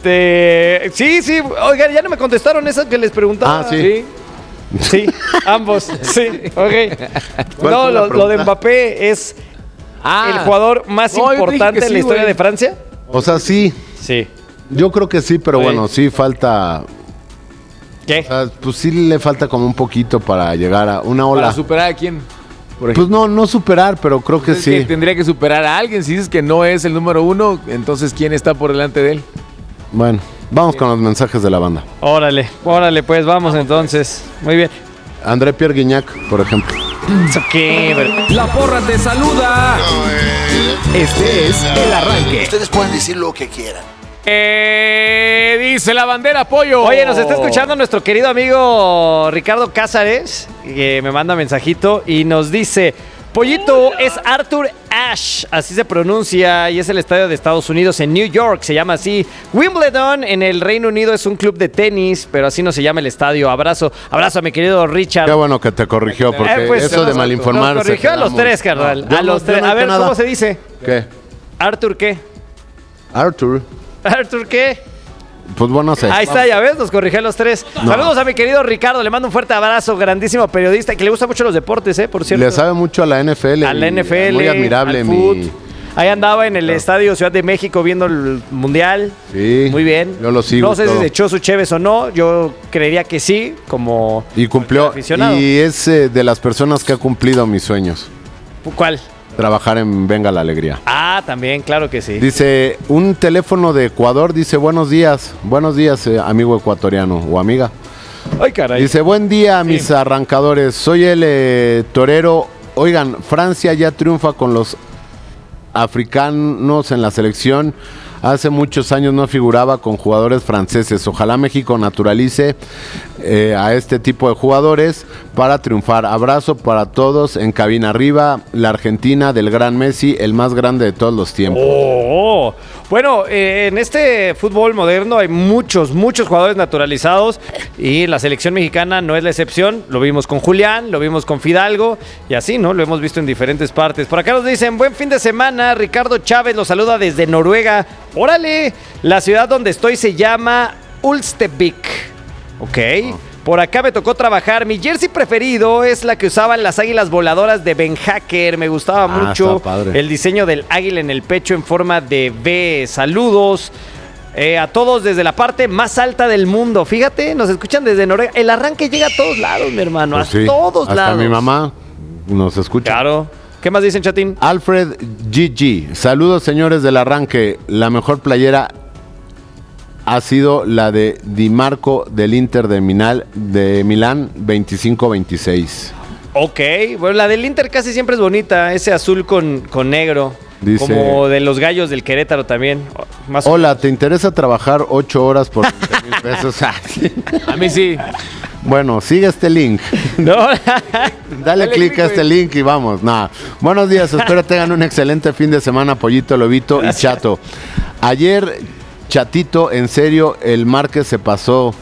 Sí. Oigan, ya no me contestaron esas que les preguntaba. Sí, ambos. Sí, ok. No, lo de Mbappé es el jugador más importante en la historia de Francia. O sea, sí. Sí. Yo creo que sí, pero bueno, sí falta ¿Qué? O sea, pues sí le falta como un poquito para llegar a una ola. ¿Para superar a quién? Pues no superar, pero creo que sí. Que tendría que superar a alguien. Si dices que no es el número 1, entonces ¿quién está por delante de él? Bueno, vamos con los mensajes de la banda. Órale, pues vamos entonces. Muy bien. André Pierre Guignac, por ejemplo. La porra te saluda. Este es El Arranque. Ustedes pueden decir lo que quieran. Dice la bandera pollo. Oye, nos está escuchando nuestro querido amigo Ricardo Cázares, que me manda mensajito y nos dice: Pollito, es Arthur Ashe, así se pronuncia, y es el estadio de Estados Unidos en New York, se llama así. Wimbledon en el Reino Unido es un club de tenis, pero así no se llama el estadio. Abrazo a mi querido Richard. Qué bueno que te corrigió, porque pues, eso de malinformar. Nos corrigió a los tres, carnal. No, a los tres. A ver, ¿cómo se dice? ¿Qué? ¿Arthur qué? ¿Arthur qué? Pues bueno, no sé. Ahí está, ya ves, nos corrigió a los tres. No. Saludos a mi querido Ricardo, le mando un fuerte abrazo, grandísimo periodista, que le gusta mucho los deportes, por cierto. Le sabe mucho a la NFL. A la NFL, muy admirable. Ahí andaba en el estadio Ciudad de México viendo el Mundial. Sí. Muy bien. Yo lo sigo. No sé si se echó su cheves o no, yo creería que sí, como y cumplió. Y es de las personas que ha cumplido mis sueños. ¿Cuál? Trabajar en Venga la Alegría. Ah, también, claro que sí. Dice, un teléfono de Ecuador, dice, buenos días, amigo ecuatoriano o amiga. Ay, caray. Dice, buen día, mis arrancadores, soy el torero. Oigan, Francia ya triunfa con los africanos en la selección. Hace muchos años no figuraba con jugadores franceses. Ojalá México naturalice a este tipo de jugadores para triunfar. Abrazo para todos en cabina. Arriba, la Argentina del gran Messi, el más grande de todos los tiempos. Bueno, en este fútbol moderno hay muchos jugadores naturalizados y la selección mexicana no es la excepción. Lo vimos con Julián, lo vimos con Fidalgo y así, ¿no? Lo hemos visto en diferentes partes. Por acá nos dicen, buen fin de semana. Ricardo Chávez los saluda desde Noruega. ¡Órale! La ciudad donde estoy se llama Ulstevik. Ok. Por acá me tocó trabajar. Mi jersey preferido es la que usaban las águilas voladoras de Ben Hacker. Me gustaba mucho el diseño del águila en el pecho en forma de V. Saludos a todos desde la parte más alta del mundo. Fíjate, nos escuchan desde Noruega. El arranque llega a todos lados, mi hermano. Pues a todos lados. Hasta mi mamá nos escucha. Claro. ¿Qué más dicen, chatín? Alfred GG. Saludos, señores del arranque. La mejor playera ha sido la de Di Marco del Inter de Milán 25-26. Ok, bueno, la del Inter casi siempre es bonita, ese azul con negro. Dice, como de los gallos del Querétaro también. Hola, ¿te interesa trabajar 8 horas por 20,000 pesos? A mí sí. Bueno, sigue este link. No. Dale clic a este link y vamos. Nah. Buenos días, espero tengan un excelente fin de semana, Pollito, Lobito y Chato. Ayer, Chatito, en serio, el Márquez se pasó.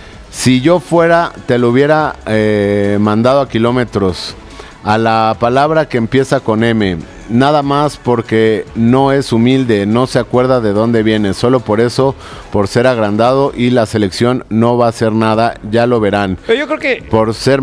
Si yo fuera, te lo hubiera mandado a kilómetros. A la palabra que empieza con M. Nada más porque no es humilde, no se acuerda de dónde viene. Solo por eso, por ser agrandado, y la selección no va a hacer nada, ya lo verán. Pero yo creo que... Por ser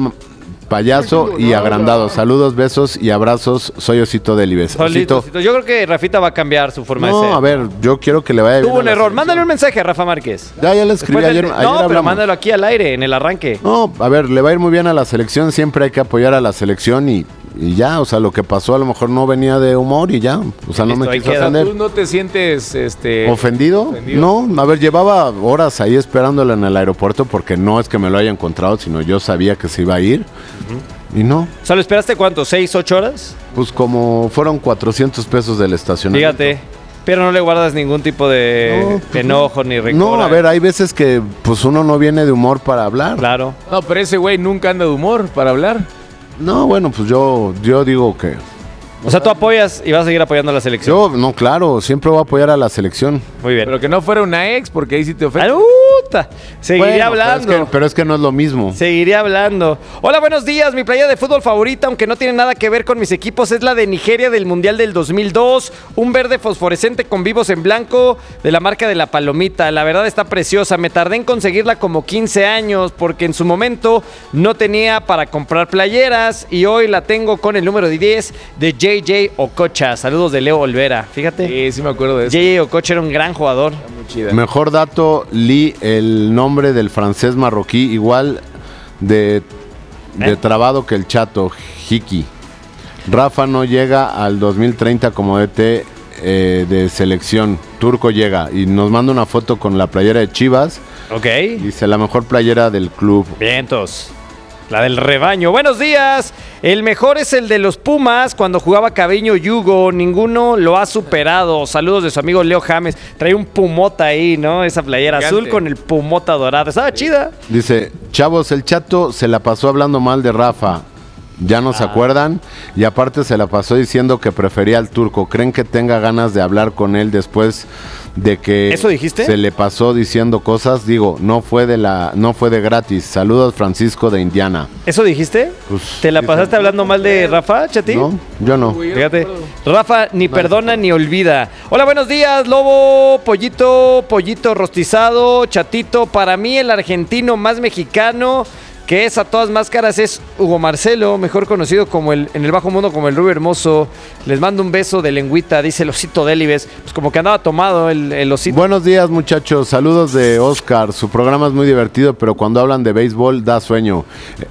payaso y agrandado. Saludos, besos y abrazos. Soy Osito Delibes. Osito. Yo creo que Rafita va a cambiar su forma de ser. No, a ver, yo quiero que le vaya bien. Tuvo un error. Mándale un mensaje a Rafa Márquez. Ya le escribí ayer. No, pero mándalo aquí al aire, en el arranque. No, a ver, le va a ir muy bien a la selección. Siempre hay que apoyar a la selección y ya, o sea, lo que pasó a lo mejor no venía de humor y ya. O sea, no me quiso ofender. ¿Tú no te sientes ¿Ofendido? No, a ver, llevaba horas ahí esperándola en el aeropuerto porque no es que me lo haya encontrado, sino yo sabía que se iba a ir. Y no. ¿Solo esperaste cuánto? ¿6, 8 horas? Pues como fueron 400 pesos del estacionamiento. Fíjate, pero no le guardas ningún tipo de enojo ni rencor. No, a ver, hay veces que pues uno no viene de humor para hablar. Claro. No, pero ese güey nunca anda de humor para hablar. No, bueno, pues yo digo que... O sea, tú apoyas y vas a seguir apoyando a la selección. Yo, no, claro, siempre voy a apoyar a la selección. Muy bien. Pero que no fuera una ex, porque ahí sí te ofende. Seguiría hablando. Pero es que no es lo mismo. Seguiría hablando. Hola, buenos días. Mi playa de fútbol favorita, aunque no tiene nada que ver con mis equipos, es la de Nigeria del Mundial del 2002. Un verde fosforescente con vivos en blanco de la marca de la Palomita. La verdad está preciosa. Me tardé en conseguirla como 15 años porque en su momento no tenía para comprar playeras y hoy la tengo con el número 10 de JJ Okocha. Saludos de Leo Olvera. Fíjate. Sí, sí me acuerdo de eso. JJ Okocha era un gran jugador. Muy chida. Mejor dato, Lee, el nombre del francés marroquí, igual de trabado que el Chato, Hiki. Rafa no llega al 2030 como DT de selección. Turco llega y nos manda una foto con la playera de Chivas. Ok. Dice, la mejor playera del club. Vientos. La del rebaño. Buenos días. El mejor es el de los Pumas cuando jugaba Caviño Yugo. Ninguno lo ha superado. Saludos de su amigo Leo James. Trae un pumota ahí, ¿no? Esa playera azul con el pumota dorado. Estaba chida. Dice, chavos, el Chato se la pasó hablando mal de Rafa. Ya no se acuerdan. Y aparte se la pasó diciendo que prefería al Turco. ¿Creen que tenga ganas de hablar con él después de que ¿eso dijiste? Se le pasó diciendo cosas? Digo, no fue de gratis. Saludos, Francisco de Indiana. ¿Eso dijiste? Pues, ¿te la pasaste hablando mal de Rafa, Chatín? No, yo no. Fíjate, Rafa ni perdona ni olvida. Hola, buenos días, Lobo, Pollito rostizado, Chatito. Para mí el argentino más mexicano que es a todas máscaras es Hugo Marcelo, mejor conocido como en el bajo mundo como el Rubio Hermoso. Les mando un beso de lengüita, dice el Osito Delibes. Pues como que andaba tomado el Osito. Buenos días, muchachos. Saludos de Oscar. Su programa es muy divertido, pero cuando hablan de béisbol da sueño.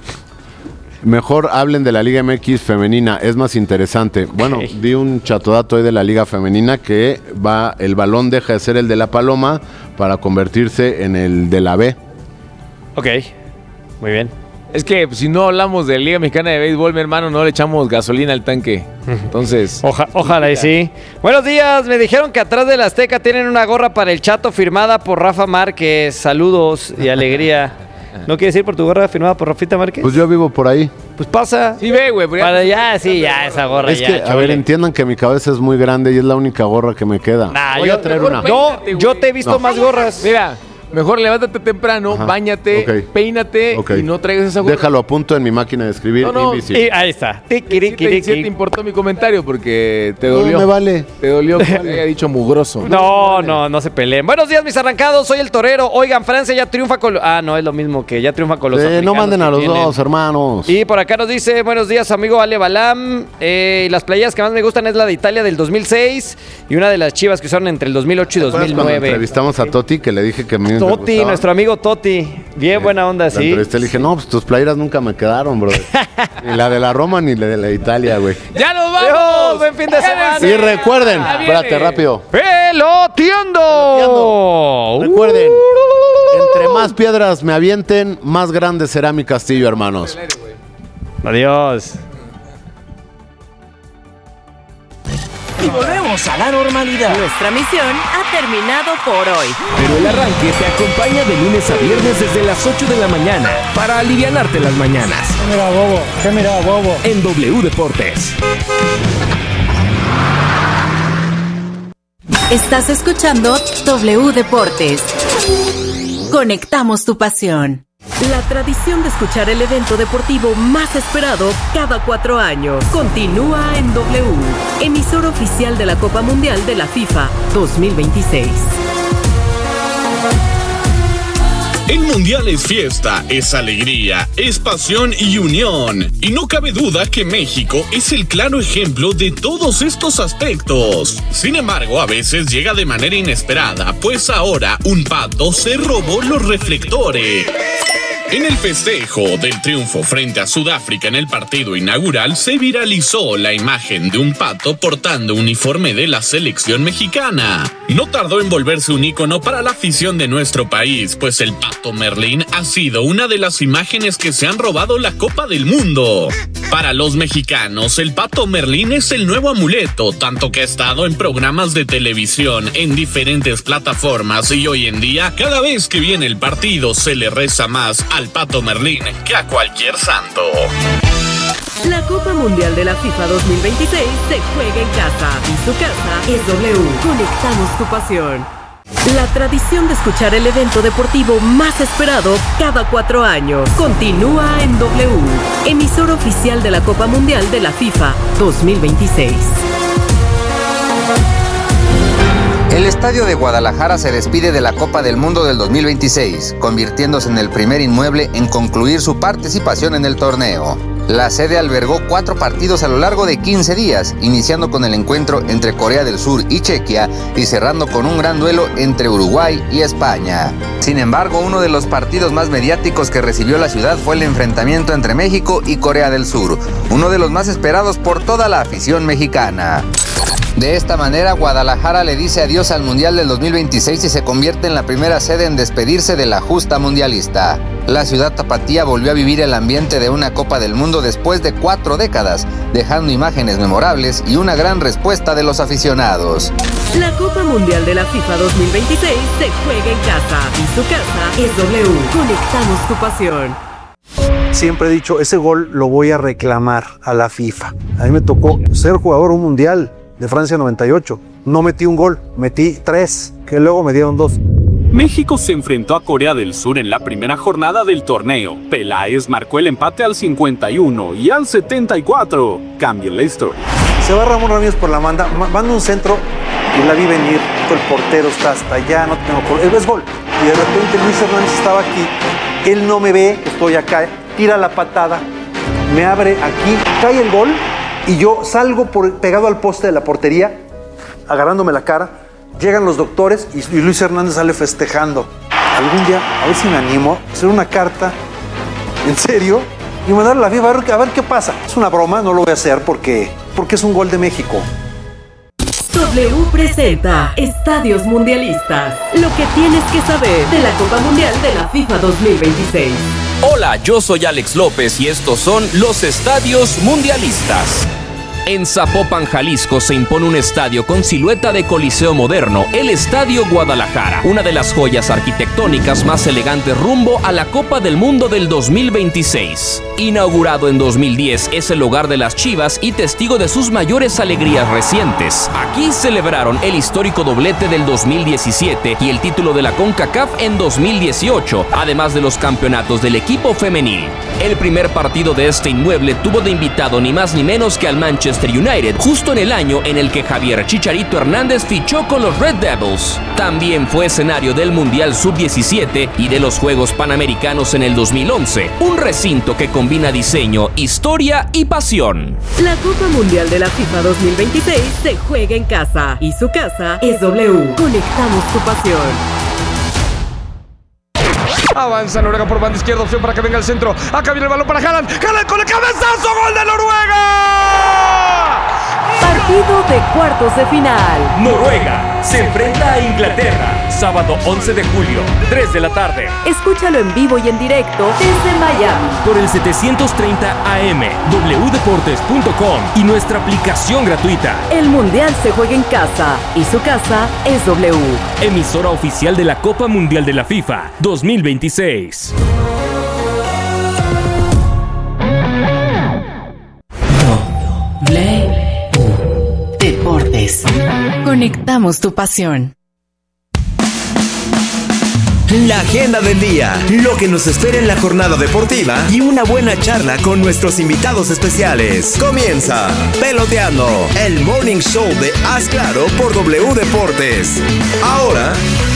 Mejor hablen de la Liga MX femenina, es más interesante. Bueno, vi un chatodato hoy de la Liga femenina que el balón deja de ser el de la Paloma para convertirse en el de la B. Ok. Muy bien. Es que si no hablamos de Liga Mexicana de Béisbol, mi hermano, no le echamos gasolina al tanque. Entonces... Ojalá y sí. Buenos días, me dijeron que atrás del Azteca tienen una gorra para el Chato firmada por Rafa Márquez. Saludos y alegría. ¿No quieres ir por tu gorra firmada por Rafita Márquez? Pues yo vivo por ahí. Pues pasa. Sí, ve, güey. Para ya esa gorra. Es que, a ver, entiendan que mi cabeza es muy grande y es la única gorra que me queda. Voy a traer una. No, yo te he visto más gorras. Mira. Mejor levántate temprano, báñate, peínate y no traigas esa gorra. Déjalo a punto en mi máquina de escribir. Y ahí está. Sí te importó mi comentario porque te dolió. No me vale. Te dolió que haya dicho mugroso. No se peleen. Buenos días, mis arrancados. Soy el torero. Oigan, Francia ya triunfa con... no, es lo mismo que ya triunfa con los africanos. No manden a los dos, hermanos. Y por acá nos dice, buenos días, amigo Ale Balam. Las playeras que más me gustan es la de Italia del 2006 y una de las Chivas que usaron entre el 2008 y 2009. Entrevistamos a Toti, que le dije que a mí Toti, nuestro amigo Toti. Bien buena onda, sí. Le dije, no, pues tus playeras nunca me quedaron, bro. Ni la de la Roma ni la de la Italia, güey. ¡Ya nos vamos! ¡Buen fin de semana! Y recuerden, espérate, rápido. ¡Peloteando! Recuerden, entre más piedras me avienten, más grande será mi castillo, hermanos. Adiós. Y volvemos a la normalidad. Nuestra misión ha terminado por hoy. Pero el arranque te acompaña de lunes a viernes desde las 8 de la mañana para alivianarte las mañanas. ¿Qué mira, bobo? En W Deportes. Estás escuchando W Deportes. Conectamos tu pasión. La tradición de escuchar el evento deportivo más esperado cada 4 años continúa en W, emisora oficial de la Copa Mundial de la FIFA 2026. El Mundial es fiesta, es alegría, es pasión y unión. Y no cabe duda que México es el claro ejemplo de todos estos aspectos. Sin embargo, a veces llega de manera inesperada, pues ahora un pato se robó los reflectores. En el festejo del triunfo frente a Sudáfrica en el partido inaugural se viralizó la imagen de un pato portando uniforme de la selección mexicana. No tardó en volverse un ícono para la afición de nuestro país, pues el pato Merlín ha sido una de las imágenes que se han robado la Copa del Mundo. Para los mexicanos, el pato Merlín es el nuevo amuleto, tanto que ha estado en programas de televisión en diferentes plataformas y hoy en día, cada vez que viene el partido, se le reza más al pato Merlín que a cualquier santo. La Copa Mundial de la FIFA 2026 se juega en casa y su casa es W. Conectamos tu pasión. La tradición de escuchar el evento deportivo más esperado cada 4 años continúa en W, emisora oficial de la Copa Mundial de la FIFA 2026. El Estadio de Guadalajara se despide de la Copa del Mundo del 2026, convirtiéndose en el primer inmueble en concluir su participación en el torneo. La sede albergó 4 partidos a lo largo de 15 días, iniciando con el encuentro entre Corea del Sur y Chequia y cerrando con un gran duelo entre Uruguay y España. Sin embargo, uno de los partidos más mediáticos que recibió la ciudad fue el enfrentamiento entre México y Corea del Sur, uno de los más esperados por toda la afición mexicana. De esta manera, Guadalajara le dice adiós al Mundial del 2026 y se convierte en la primera sede en despedirse de la justa mundialista. La ciudad tapatía volvió a vivir el ambiente de una Copa del Mundo después de 4 décadas, dejando imágenes memorables y una gran respuesta de los aficionados. La Copa Mundial de la FIFA 2026 se juega en casa y su casa es W. Conectamos tu pasión. Siempre he dicho, ese gol lo voy a reclamar a la FIFA. A mí me tocó ser jugador un mundial de Francia 98. No metí un gol, metí 3, que luego me dieron 2. México se enfrentó a Corea del Sur en la primera jornada del torneo. Peláez marcó el empate al 51 y al 74 cambió la historia. Se va Ramón Ramírez por la manda, manda un centro y la vi venir. El portero está hasta allá, no tengo gol. Es gol. Y de repente Luis Hernández estaba aquí. Él no me ve, estoy acá, tira la patada, me abre aquí, cae el gol. Y yo salgo pegado al poste de la portería, agarrándome la cara. Llegan los doctores y Luis Hernández sale festejando. Algún día, a ver si me animo, a hacer una carta, en serio, y mandarle a la FIFA a ver qué pasa. Es una broma, no lo voy a hacer porque es un gol de México. W presenta Estadios Mundialistas. Lo que tienes que saber de la Copa Mundial de la FIFA 2026. Hola, yo soy Alex López y estos son los Estadios Mundialistas. En Zapopan, Jalisco, se impone un estadio con silueta de coliseo moderno, el Estadio Guadalajara, una de las joyas arquitectónicas más elegantes rumbo a la Copa del Mundo del 2026. Inaugurado en 2010, es el hogar de las Chivas y testigo de sus mayores alegrías recientes. Aquí celebraron el histórico doblete del 2017 y el título de la CONCACAF en 2018, además de los campeonatos del equipo femenil. El primer partido de este inmueble tuvo de invitado ni más ni menos que al Manchester United, justo en el año en el que Javier Chicharito Hernández fichó con los Red Devils. También fue escenario del Mundial Sub-17 y de los Juegos Panamericanos en el 2011, un recinto que combina diseño, historia y pasión. La Copa Mundial de la FIFA 2026 se juega en casa y su casa es W. Conectamos tu pasión. Avanza Noruega por banda izquierda, opción para que venga el centro. Acá viene el balón para Haaland. Haaland con el cabezazo, gol de Noruega. Partido de cuartos de final. Noruega se enfrenta a Inglaterra, sábado 11 de julio, 3 de la tarde. Escúchalo en vivo y en directo desde Miami. Por el 730 AM, wdeportes.com y nuestra aplicación gratuita. El Mundial se juega en casa y su casa es W. Emisora oficial de la Copa Mundial de la FIFA 2026. Deportes. Conectamos tu pasión. La agenda del día, lo que nos espera en la jornada deportiva y una buena charla con nuestros invitados especiales. Comienza Peloteando, el morning show de Haz Claro por W Deportes. Ahora